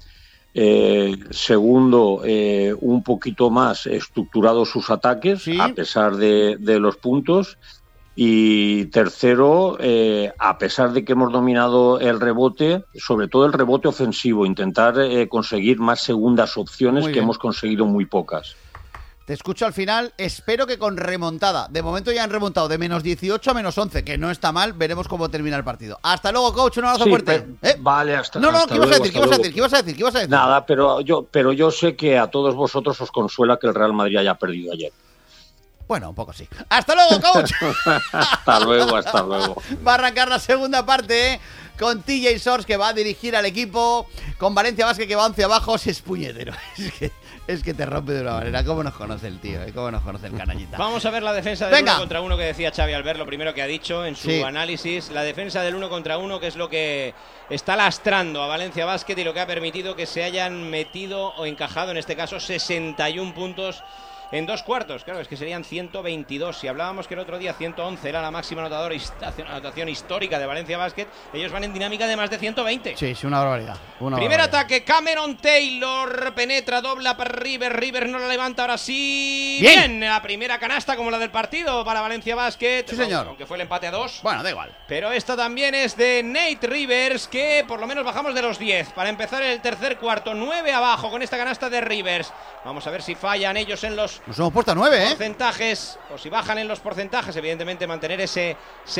Segundo, un poquito más estructurados sus ataques, sí, a pesar de los puntos. Y tercero, a pesar de que hemos dominado el rebote, sobre todo el rebote ofensivo, intentar conseguir más segundas opciones, que hemos conseguido muy pocas. Te escucho al final, espero que con remontada. De momento ya han remontado de menos 18 a menos 11, que no está mal, veremos cómo termina el partido. Hasta luego, coach, un abrazo fuerte. Vale, hasta luego. ¿Qué ibas a decir? Nada, pero yo sé que a todos vosotros os consuela que el Real Madrid haya perdido ayer. Bueno, un poco sí. ¡Hasta luego, coach! Hasta luego. Va a arrancar la segunda parte, con TJ Shorts, que va a dirigir al equipo, con Valencia Basket, que va 11 abajo. Es puñetero. Es que te rompe de una manera. ¿Cómo nos conoce el tío? ¿Cómo nos conoce el canallita? Vamos a ver la defensa del 1 contra 1 que decía Xavi Albert, lo primero que ha dicho en su análisis. La defensa del 1 contra 1, que es lo que está lastrando a Valencia Basket y lo que ha permitido que se hayan metido o encajado, en este caso, 61 puntos en 2 cuartos. Claro, es que serían 122. Si hablábamos que el otro día 111 era la máxima anotación histórica de Valencia Basket, ellos van en dinámica de más de 120. Sí, es una barbaridad. Primer ataque, Cameron Taylor penetra, dobla para Rivers no la levanta, ahora sí. Bien, la primera canasta como la del partido para Valencia Basket. Sí, señor. Aunque fue el empate a 2. Bueno, da igual. Pero esta también es de Nate Rivers, que por lo menos bajamos de los 10. Para empezar el tercer cuarto, 9 abajo con esta canasta de Rivers. Vamos a ver si fallan ellos en los Nos hemos puesto a 9, porcentajes, o si bajan en los porcentajes, evidentemente mantener ese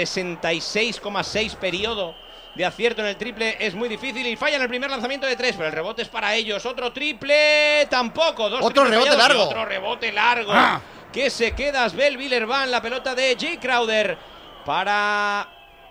66,6 periodo de acierto en el triple es muy difícil, y fallan el primer lanzamiento de 3, pero el rebote es para ellos. Otro triple, tampoco. Otro rebote largo. Otro rebote largo. Que se queda Svel Villerban, la pelota de Jay Crowder para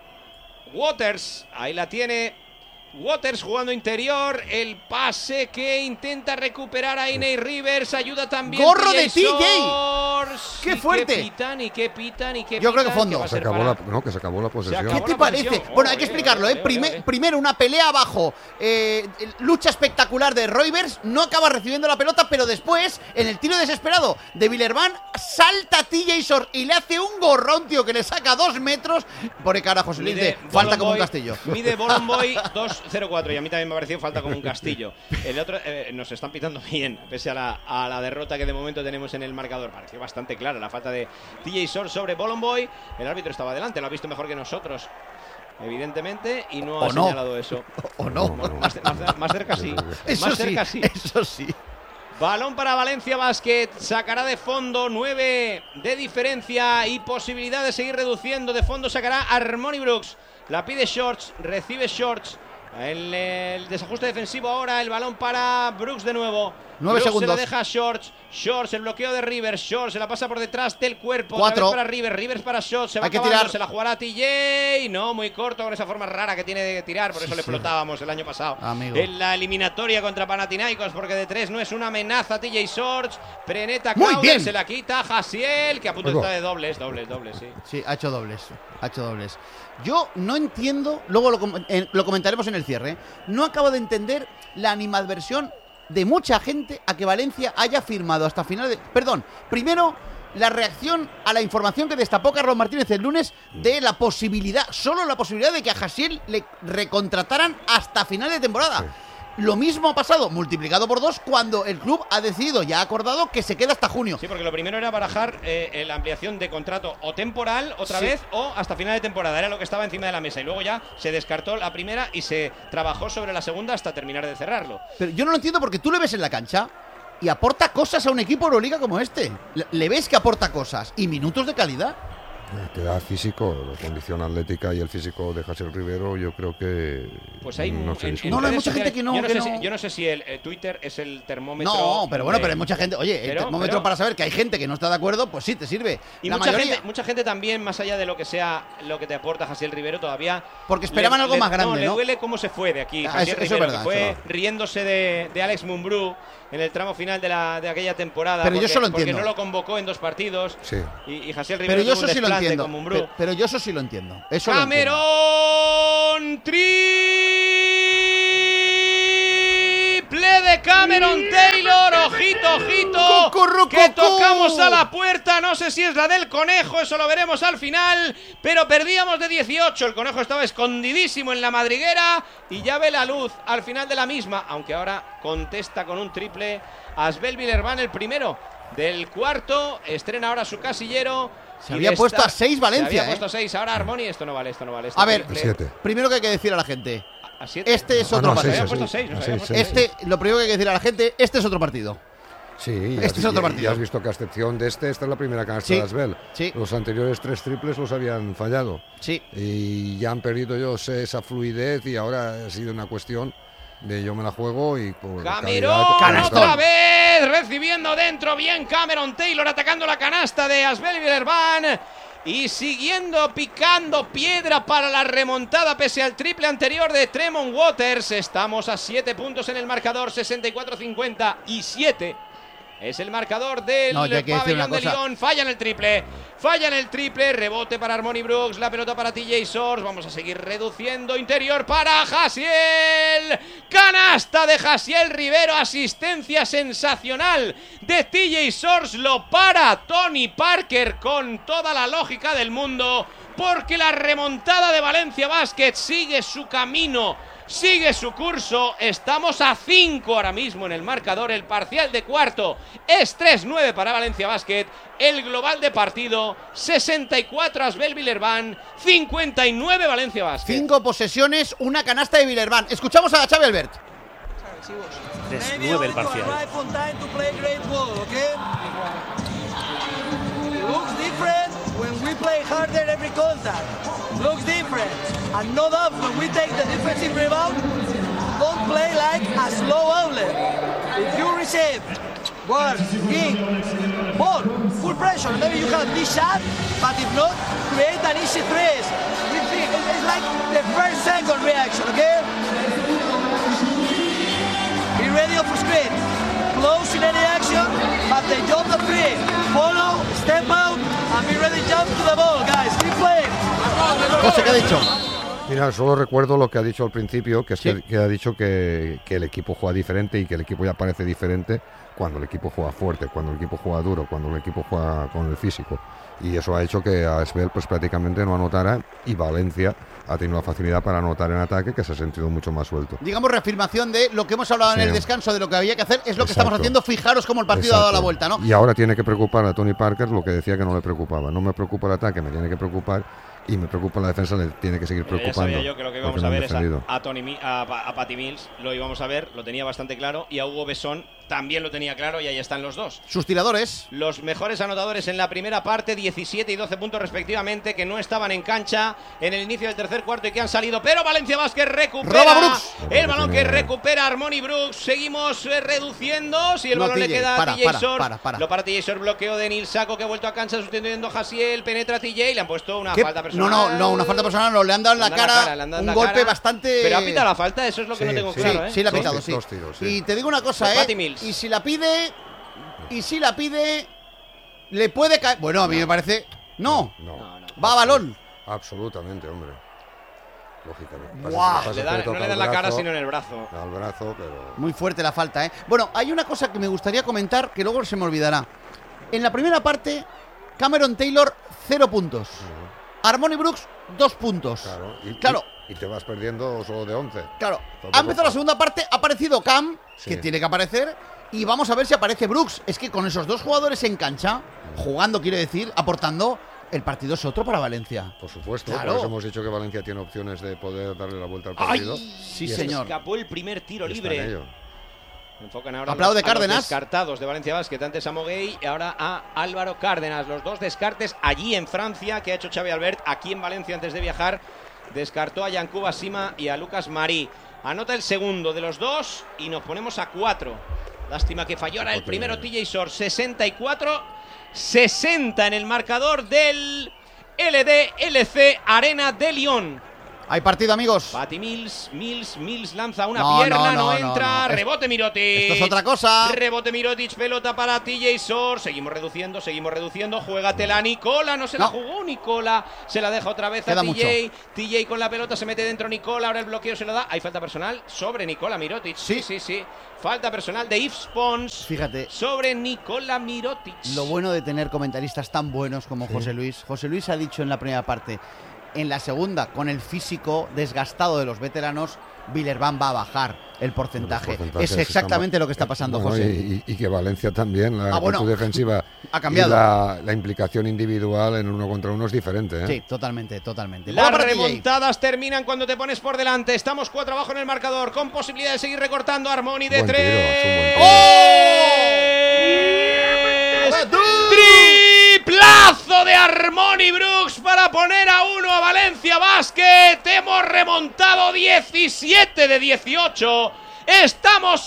Waters. Ahí la tiene Waters jugando interior, el pase que intenta recuperar a Nate Rivers, ayuda también. ¡Gorro de TJ! ¡Qué fuerte! ¿Qué pitan? Yo creo que fondo. Que se acabó la posesión. ¿Qué te parece? Bueno, hay que explicarlo, Primero una pelea abajo, lucha espectacular de Rivers, no acaba recibiendo la pelota, pero después, en el tiro desesperado de Villerban, salta TJ Shorts y le hace un gorrón, tío, que le saca 2 metros. Por el cara, José Luis, falta como un castillo. Mide Bolomboy 2.04 y a mí también me ha parecido falta como un castillo. El otro nos están pitando bien, pese a la derrota que de momento tenemos en el marcador. Pareció bastante clara la falta de TJ Shorts sobre Bolomboy. El árbitro estaba adelante, lo ha visto mejor que nosotros, evidentemente, y no ha señalado eso. O no. Más cerca sí. Eso sí. Balón para Valencia Basket, sacará de fondo 9 de diferencia y posibilidad de seguir reduciendo. De fondo sacará Armoni Brooks, la pide Shorts, recibe Shorts. El desajuste defensivo ahora, el balón para Brooks de nuevo. 9 segundos. Se la deja Shorts. Shorts, el bloqueo de Rivers. Shorts se la pasa por detrás del cuerpo. 4 para Rivers. Rivers para Shorts. Se va acabando, tirar. Se la jugará a TJ. No, muy corto con esa forma rara que tiene de tirar. Por eso le explotábamos el año pasado. Amigo. En la eliminatoria contra Panathinaikos, porque de 3 no es una amenaza. TJ Shorts. Preneta Muy bien. Se la quita Hasiel, que a punto está de dobles, sí. Sí, ha hecho dobles. Yo no entiendo, luego lo comentaremos en el cierre, no acabo de entender la animadversión de mucha gente a que Valencia haya firmado hasta final de... Perdón, primero, la reacción a la información que destapó Carlos Martínez el lunes de la posibilidad, solo la posibilidad de que a Hasiel le recontrataran hasta final de temporada. Sí. Lo mismo ha pasado, multiplicado por 2, cuando el club ha decidido, ya ha acordado, que se queda hasta junio. Sí, porque lo primero era barajar la ampliación de contrato o temporal otra vez o hasta final de temporada. Era lo que estaba encima de la mesa y luego ya se descartó la primera y se trabajó sobre la segunda hasta terminar de cerrarlo. Pero yo no lo entiendo, porque tú le ves en la cancha y aporta cosas a un equipo Euroliga como este. Le ves que aporta cosas y minutos de calidad. Te da físico, la condición atlética y el físico de Jassier Rivero, yo creo que pues hay no se discute. No, hay mucha gente que no. Yo no sé si el Twitter es el termómetro. No, pero bueno, pero hay mucha gente. Oye, el termómetro para saber que hay gente que no está de acuerdo, pues sí, te sirve. Y mucha gente también, más allá de lo que sea lo que te aporta Jassier Rivero, todavía. Porque esperaban algo más grande, ¿no? Le duele cómo se fue de aquí. Jassier Rivero, es verdad, que fue riéndose de Alex Mumbrú en el tramo final de aquella temporada. Pero yo eso lo entiendo. Porque no lo convocó en 2 partidos. Sí. Y Jassier Rivero pero yo eso tuvo un sí lo entiendo. Con Mumbrú. Pero yo eso sí lo entiendo. Cameron triple de Cameron Taylor. Ojito. Que tocamos a la puerta. No sé si es la del Conejo. Eso lo veremos al final. Pero perdíamos de 18. El Conejo estaba escondidísimo en la madriguera. Y ya ve la luz al final de la misma. Aunque ahora contesta con un triple Asbel Villerban, el primero del cuarto. Estrena ahora su casillero. Se había puesto a 6 Valencia. Se había puesto a 6. Ahora Harmony. Esto no vale. A ver, primero que hay que decir a la gente. ¿A 7? Este es otro partido. Se había puesto 6. Lo primero que hay que decir a la gente, este es otro partido. Sí, este es otro partido. Ya has visto que a excepción de esta es la primera canasta de Asbel. Sí. Los anteriores 3 triples los habían fallado. Sí. Y ya han perdido esa fluidez y ahora ha sido una cuestión de yo me la juego y por Cameron otra vez recibiendo dentro bien Cameron Taylor atacando la canasta de Asbel Villerban y siguiendo picando piedra para la remontada pese al triple anterior de Tremont Waters. Estamos a 7 puntos en el marcador, 64-57. Es el marcador del pabellón de Lyon. Falla en el triple. Rebote para Harmony Brooks. La pelota para TJ Source. Vamos a seguir reduciendo. Interior para Jassiel. Canasta de Jassiel Rivero. Asistencia sensacional de TJ Source. Lo para Tony Parker con toda la lógica del mundo. Porque la remontada de Valencia Basket sigue su camino. Sigue su curso, estamos a 5 ahora mismo en el marcador, el parcial de cuarto es 3-9 para Valencia Basket, el global de partido 64 Asbel Villerban, 59 Valencia Basket. 5 posesiones, una canasta de Villerban. Escuchamos a Xavi Albert. 3-9 el parcial. Looks different when we play harder every contact. Looks different. And no doubt when we take the defensive rebound, don't play like a slow outlet. If you receive one, kick, ball, full pressure, maybe you have this shot, but if not, create an easy threes. It's like the first second reaction, okay? Be ready for screen. Close in any action, but they jump the three. Follow, step out, and be ready to jump to the ball, guys. Keep playing. José, ¿qué ha dicho? Mira, solo recuerdo lo que ha dicho al principio, que es que ha dicho que el equipo juega diferente y que el equipo ya parece diferente cuando el equipo juega fuerte, cuando el equipo juega duro, cuando el equipo juega con el físico. Y eso ha hecho que Asbel pues prácticamente no anotara y Valencia ha tenido la facilidad para anotar en ataque, que se ha sentido mucho más suelto. Digamos, reafirmación de lo que hemos hablado en el descanso, de lo que había que hacer, es lo que estamos haciendo. Fijaros cómo el partido ha dado la vuelta, ¿no? Y ahora tiene que preocupar a Tony Parker lo que decía que no le preocupaba. No me preocupa el ataque, me tiene que preocupar. Y me preocupa la defensa, le tiene que seguir preocupando. Ya sabía yo que lo que íbamos a ver es a Patty Mills, lo íbamos a ver, lo tenía bastante claro, y a Hugo Besson también lo tenía claro, y ahí están los dos. Sus tiradores. Los mejores anotadores en la primera parte, 17 y 12 puntos respectivamente, que no estaban en cancha en el inicio del tercer cuarto y que han salido, pero Valencia Basket recupera el balón que recupera Harmony Brooks. Seguimos reduciendo, si el balón le queda a TJ Source, lo para TJ Source, bloqueo de Nil Saco que ha vuelto a cancha sustituyendo a Jassiel, penetra TJ, le han puesto una falta personal. No, una falta personal, no, le han dado en la cara, un golpe bastante... Pero ha pitado la falta, eso es lo que no tengo claro, ¿eh? Sí, la ha pitado, sí. Y te digo una cosa, y si la pide, le puede caer... Bueno, a mí me parece... No, va a balón. Absolutamente, hombre. Lógicamente. No le da la cara, sino en el brazo. Al brazo, pero... Muy fuerte la falta, ¿eh? Bueno, hay una cosa que me gustaría comentar, que luego se me olvidará. En la primera parte, Cameron Taylor, 0 puntos. Harmony Brooks, 2 puntos. Claro. Y te vas perdiendo solo de 11. Claro. Ha empezado la segunda parte, ha aparecido Cam, que tiene que aparecer, y vamos a ver si aparece Brooks. Es que con esos dos jugadores en cancha, jugando, quiere decir, aportando, el partido es otro para Valencia. Por supuesto, por eso hemos dicho que Valencia tiene opciones de poder darle la vuelta al partido. Sí, señor. Escapó el primer tiro libre. Enfocan ahora Aplaude Cárdenas. Los descartados de Valencia Basket, antes a Moguey y ahora a Álvaro Cárdenas. Los dos descartes allí en Francia que ha hecho Xavi Albert, aquí en Valencia antes de viajar. Descartó a Yankuba Sima y a Lucas Marí. Anota el segundo de los dos y nos ponemos a 4. Lástima que falló ahora el primero TJ Short. 64-60 en el marcador del LDLC Arena de Lyon. Hay partido, amigos. Patty Mills lanza una pierna, no entra, rebote Mirotic. Esto es otra cosa. Rebote Mirotic, pelota para TJ Short. Seguimos reduciendo, juégatela Nicola, no se la jugó Nicola, se la deja otra vez a TJ. TJ con la pelota, se mete dentro Nicola, ahora el bloqueo se lo da. Hay falta personal sobre Nicola Mirotic. Sí. Falta personal de Yves Pons. Fíjate. Sobre Nicola Mirotic. Lo bueno de tener comentaristas tan buenos como José Luis. José Luis ha dicho en la primera parte: en la segunda, con el físico desgastado de los veteranos, Villerban va a bajar el porcentaje. Es exactamente lo que está pasando, José. Y que Valencia también, la actitud defensiva ha cambiado. Y la implicación individual en uno contra uno es diferente. Sí, totalmente. Las remontadas terminan cuando te pones por delante. Estamos 4 abajo en el marcador, con posibilidad de seguir recortando. Armoni de 3. Triplazo de Armoni Brooks para poner a 1 a Valencia Basket. Hemos remontado 17 de 18. Estamos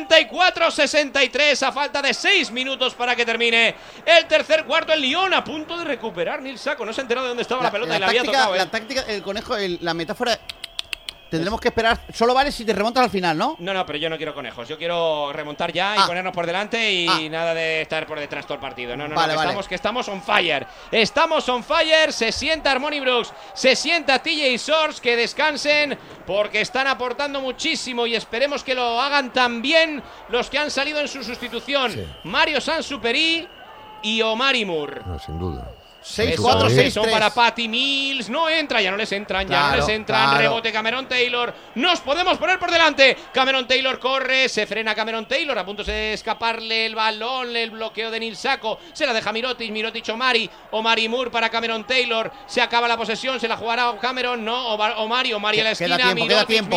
64-63 a falta de 6 minutos para que termine el tercer cuarto. El Lyon a punto de recuperar. Nil Saco no se ha enterado de dónde estaba la pelota y la había tocado. La táctica, el conejo, la metáfora. Tendremos que esperar. Solo vale si te remontas al final, ¿no? No, pero yo no quiero conejos. Yo quiero remontar ya y ponernos por delante y nada de estar por detrás todo el partido. No, que estamos on fire. Estamos on fire. Se sienta Armoni Brooks, se sienta TJ Shorts. Que descansen porque están aportando muchísimo y esperemos que lo hagan también los que han salido en su sustitución. Sí. Mario Sansuperi y Omari Moore. No, sin duda. 6-4-6 son para Patty Mills. No entra, ya no les entran. Rebote Cameron Taylor. Nos podemos poner por delante. Cameron Taylor corre, se frena Cameron Taylor. A punto de escaparle el balón. El bloqueo de Nil Saco. Se la deja Mirotic Omari Moore para Cameron Taylor. Se acaba la posesión. Se la jugará Cameron. No, Omari a la esquina. Mirotic.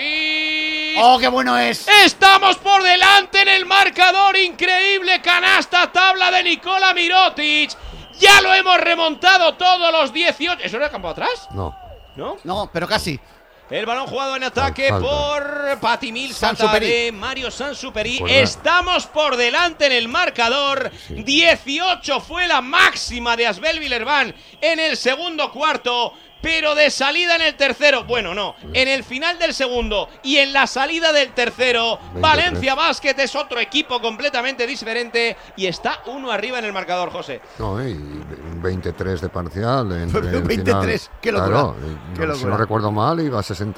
¡Oh, qué bueno es! Estamos por delante en el marcador. Increíble canasta tabla de Nicola Mirotic. Ya lo hemos remontado todos los 18. ¿Eso era el campo atrás? No, pero casi. El balón jugado en ataque por Patty Mills, falta de Mario Sansuperi. Estamos por delante en el marcador. 18 fue la máxima de Asbel Villerban en el segundo cuarto. Pero de salida en el tercero, en el final del segundo y en la salida del tercero, 23. Valencia Basket es otro equipo completamente diferente y está 1 arriba en el marcador, José. No, y 23 de parcial. 23, qué locura. Claro, si no recuerdo mal, iba a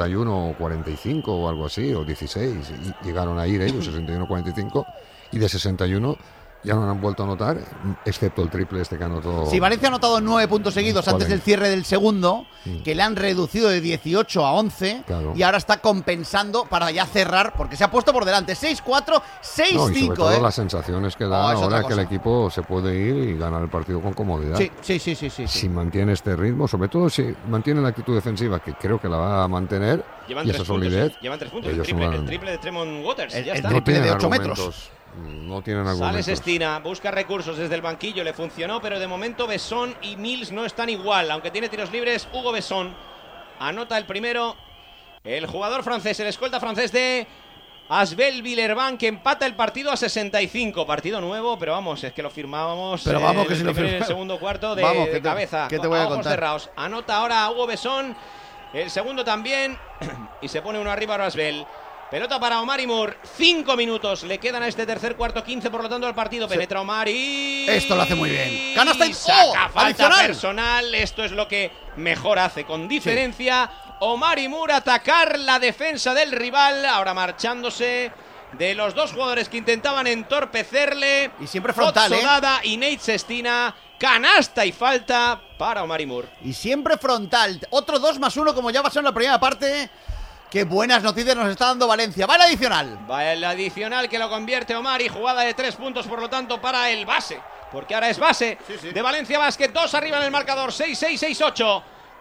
61-45 o algo así, o 16. Y llegaron a ir ellos, 61-45, y de 61... ya no han vuelto a anotar, excepto el triple que anotó. Sí, Valencia ha anotado 9 puntos seguidos antes del cierre del segundo, que le han reducido de 18 a 11, y ahora está compensando para ya cerrar, porque se ha puesto por delante. 6-4, 6-5. No, y sobre todo las sensaciones que da ahora que el equipo se puede ir y ganar el partido con comodidad. Sí. Si mantiene este ritmo, sobre todo si mantiene la actitud defensiva, que creo que la va a mantener, y esa solidez. Llevan 3 puntos, el triple de Tremont Waters. El triple de 8 metros. No tienen argumentos. Sales Estina, busca recursos desde el banquillo, le funcionó, pero de momento Besson y Mills no están igual, aunque tiene tiros libres. Hugo Besson anota el primero. El jugador francés, el escolta francés de Asbel Villerban, que empata el partido a 65. Partido nuevo, pero vamos, es que lo firmábamos. Pero vamos, que si lo firmamos en el segundo cuarto de cabeza. ¿Qué te voy a contar? Cerrados. Anota ahora Hugo Besson, el segundo también, y se pone 1 arriba a Asbel. Pelota para Omari Moore, 5 minutos le quedan a este tercer cuarto, 15 por lo tanto el partido. Penetra Omari. Esto lo hace muy bien. Canasta y saca falta personal. Esto es lo que mejor hace, con diferencia. Omari Moore atacar la defensa del rival, ahora marchándose de los dos jugadores que intentaban entorpecerle. Y siempre frontal, Sodada y Nate Sestina. Canasta y falta para Omari Moore. Y siempre frontal. Otro 2+1 como ya pasó en la primera parte. Qué buenas noticias nos está dando Valencia. Va el adicional. Va el adicional que lo convierte Omari. Jugada de 3 puntos, por lo tanto, para el base. Porque ahora es base de Valencia Basket. 2 arriba en el marcador. 6-6, 6-8.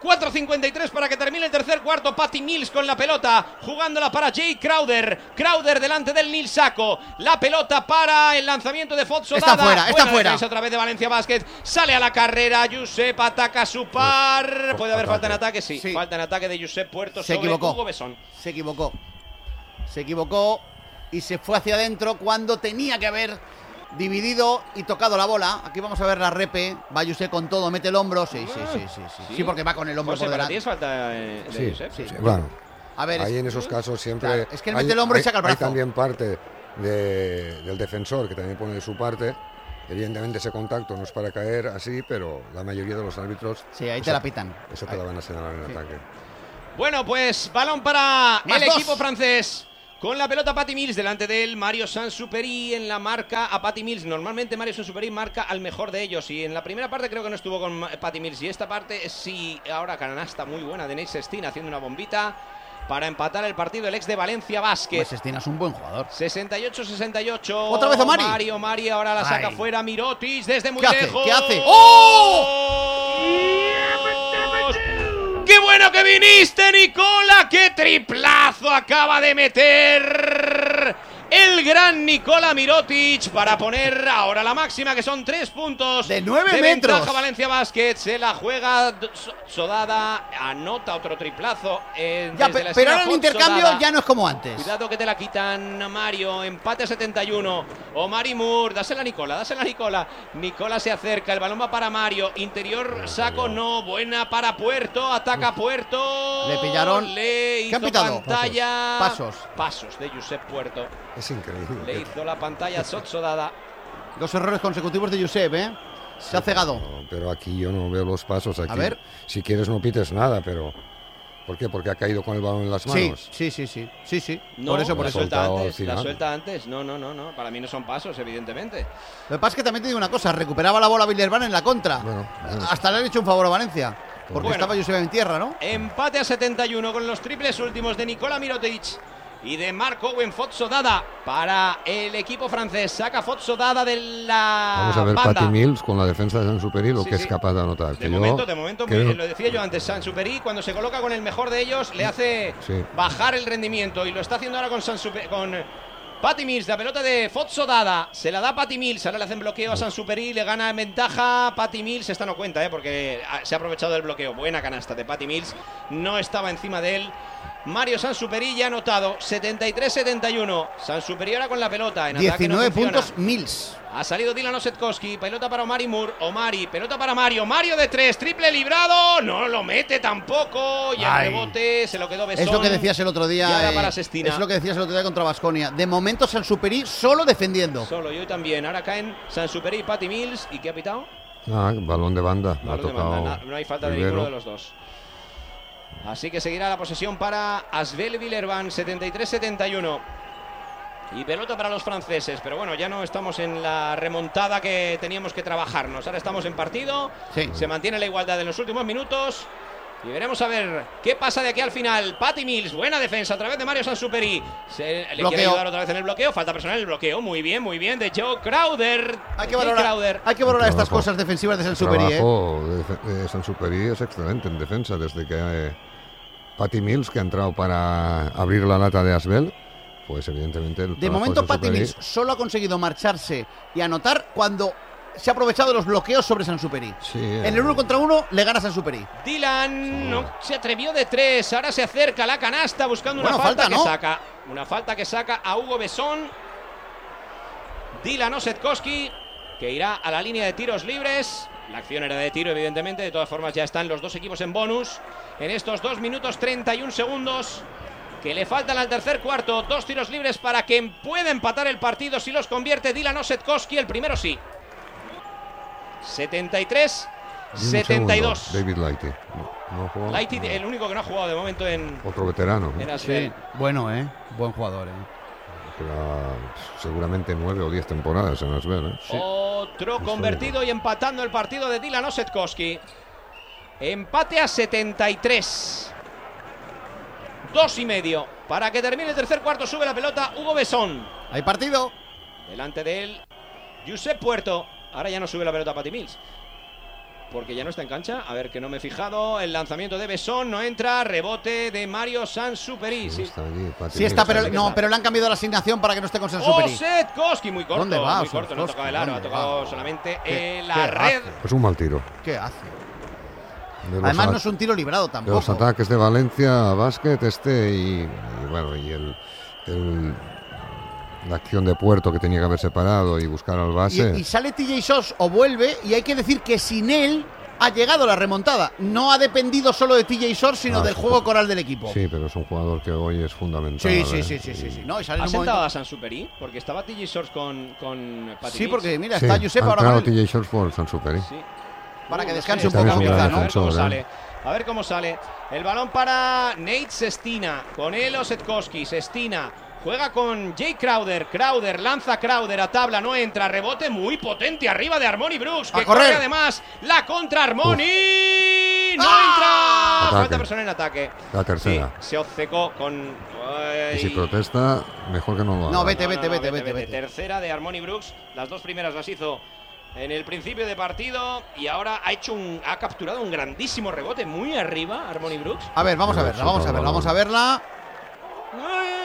4:53 para que termine el tercer cuarto. Patty Mills con la pelota, jugándola para Jay Crowder. Crowder delante del Nil Saco. La pelota para el lanzamiento de Fotso Dada. Está fuera. Otra vez de Valencia Basket. Sale a la carrera. Josep ataca su par. ¿Puede haber falta en ataque? Sí. Falta en ataque de Josep Puerto sobre Hugo Besson. Se equivocó y se fue hacia adentro cuando tenía que haber dividido y tocado la bola. Aquí vamos a ver la repe. Va Josep con todo, mete el hombro. Sí, porque va con el hombro por delante. ¿Para ti es falta de Josep? Sí. Bueno, a ver, ahí en esos casos siempre... Claro, es que él mete el hombro y saca el brazo. Hay también parte del defensor que también pone de su parte. Evidentemente ese contacto no es para caer así, pero la mayoría de los árbitros... Sí, ahí te la pitan. Eso te la van a señalar en ataque. Bueno, pues balón para el equipo francés. Con la pelota Patty Mills, delante de él Mario Sansuperi en la marca a Patty Mills. Normalmente Mario Sansuperi marca al mejor de ellos, y en la primera parte creo que no estuvo con Patty Mills, y esta parte sí. Ahora canasta muy buena de Nate Sestina haciendo una bombita para empatar el partido, el ex de Valencia Basket. Pues Sestina es un buen jugador. 68-68. Otra vez a Mari ahora la saca fuera Mirotic desde muy lejos. ¿Qué hace? ¡Oh! ¡Qué bueno que viniste, Nicola! ¡Qué triplazo acaba de meter el gran Nikola Mirotic para poner ahora la máxima, que son 3 puntos de 9 metros. Ventaja Valencia Basket. Se la juega Sodada, anota otro triplazo. Pero ahora el intercambio ya no es como antes. Cuidado que te la quitan, Mario. Empate a 71. Omari Moore, dásela a Nicola. Nicola se acerca, el balón va para Mario. Interior, saco, no. Buena para Puerto, ataca Puerto. Le pillaron. Le hizo pantalla. Pasos de Josep Puerto. Es increíble. Le hizo la pantalla Sodada. 2 errores consecutivos de Josep, Se ha cegado. No, pero aquí yo no veo los pasos. Aquí, a ver. Si quieres no pites nada, pero... ¿Por qué? Porque ha caído con el balón en las manos. Sí. No, por eso. La suelta antes. No. Para mí no son pasos, evidentemente. Lo que pasa es que también te digo una cosa. Recuperaba la bola Villerban en la contra. Bueno. Hasta le han hecho un favor a Valencia. Porque estaba Josep en tierra, ¿no? Empate a 71 con los triples últimos de Nikola Mirotic y de Mark Owen. Fotso Dada para el equipo francés. Saca Fotso Dada de la Vamos a ver banda. Patty Mills con la defensa de Sansuperi lo que es capaz de anotar. De momento, lo decía yo antes, Sansuperi cuando se coloca con el mejor de ellos le hace bajar el rendimiento, y lo está haciendo ahora con Patty Mills. La pelota de Fotso Dada se la da Patty Mills, ahora le hacen bloqueo a Sansuperi, le gana en ventaja Patty Mills. Esta no cuenta, porque se ha aprovechado del bloqueo. Buena canasta de Patty Mills, no estaba encima de él Mario Sansuperi. Ya ha anotado 73-71. Sansuperi ahora con la pelota en 19 ataque, no puntos Mills. Ha salido Dylan Osetkowski, pelota para Omari Moore. Pelota para Mario de 3, triple librado, no lo mete tampoco. Y el rebote se lo quedó Besson. Es lo que decías el otro día. Y ahora para Sestina. Es lo que decías el otro día contra Baskonia. De momento Sansuperi solo defendiendo. Solo, y hoy también. Ahora caen Sansuperi y Patty Mills. ¿Y qué ha pitado? Balón de banda. No hay falta de ninguno de los dos. Así que seguirá la posesión para Asbel Villerban, 73-71. Y pelota para los franceses, pero bueno, ya no estamos en la remontada que teníamos que trabajarnos. Ahora estamos en partido, se mantiene la igualdad en los últimos minutos y veremos a ver qué pasa de aquí al final. Patty Mills, buena defensa a través de Mario Sansuperi. Le quiere ayudar otra vez en el bloqueo, falta personal en el bloqueo, muy bien, de Joe Crowder. Hay que valorar estas cosas defensivas de Sansuperi. El trabajo de Sansuperi es excelente en defensa desde que Patty Mills, que ha entrado para abrir la lata de Asbel. Pues evidentemente de momento Patty Mills solo ha conseguido marcharse y anotar cuando se ha aprovechado de los bloqueos sobre Sansuperi. En el 1 contra 1 le gana Sansuperi. Dylan no se atrevió de 3, ahora se acerca a la canasta buscando una falta que saca. Una falta que saca a Hugo Besson. Dylan Osetkowski, que irá a la línea de tiros libres. La acción era de tiro, evidentemente. De todas formas ya están los dos equipos en bonus en estos 2 minutos 31 segundos que le faltan al tercer cuarto. 2 tiros libres para quien pueda empatar el partido si los convierte Dylan Osetkowski. El primero sí. 73-72. David Lighty. Lighty, el único que no ha jugado de momento en... Otro veterano. Sí. Bueno, buen jugador, seguramente 9 o 10 temporadas en Asbel, Otro convertido y empatando el partido de Dylan Osetkowski. Empate a 73. 2:30 para que termine el tercer cuarto. Sube la pelota Hugo Besson. Hay partido. Delante de él Josep Puerto. Ahora ya no sube la pelota Patty Mills. porque ya no está en cancha. A ver, que no me he fijado. El lanzamiento de Besson no entra. Rebote de Mario Sansuperi. Sí, está, pero le han cambiado la asignación para que no esté con Sansuperi. Osetkowski, muy corto. ¿Dónde va? Muy corto, no ha tocado el aro, ha tocado solamente la red. Es un mal tiro. ¿Qué hace? Además no es un tiro librado tampoco. Los ataques de Valencia Basket y la acción de Puerto que tenía que haber separado y buscar al base. Y sale TJ Shorts o vuelve, y hay que decir que sin él ha llegado la remontada. No ha dependido solo de TJ Shorts, sino del juego coral del equipo. Sí, pero es un jugador que hoy es fundamental. Sí. No, y sale ¿ha sentado a Sansuperi? Porque estaba TJ Shorts con Patinic. Sí, porque mira, está Josep ahora. Ha entrado TJ Shorts por Sansuperi. Sí. Para que descanse un poco, quizá, ¿no? A ver cómo sale. El balón para Nate Sestina. Con él Osetkowski. Sestina juega con Jay Crowder. Crowder lanza Crowder a tabla. No entra. Rebote muy potente arriba de Armoni Brooks. Que corre además la contra Armoni. No entra. Falta persona en ataque. La tercera. Sí, se obcecó con. Y si protesta, mejor que no lo haga. No, vete. Tercera de Armoni Brooks. Las dos primeras las hizo en el principio de partido y ahora ha capturado un grandísimo rebote muy arriba Armoni Brooks. A ver, vamos a verla.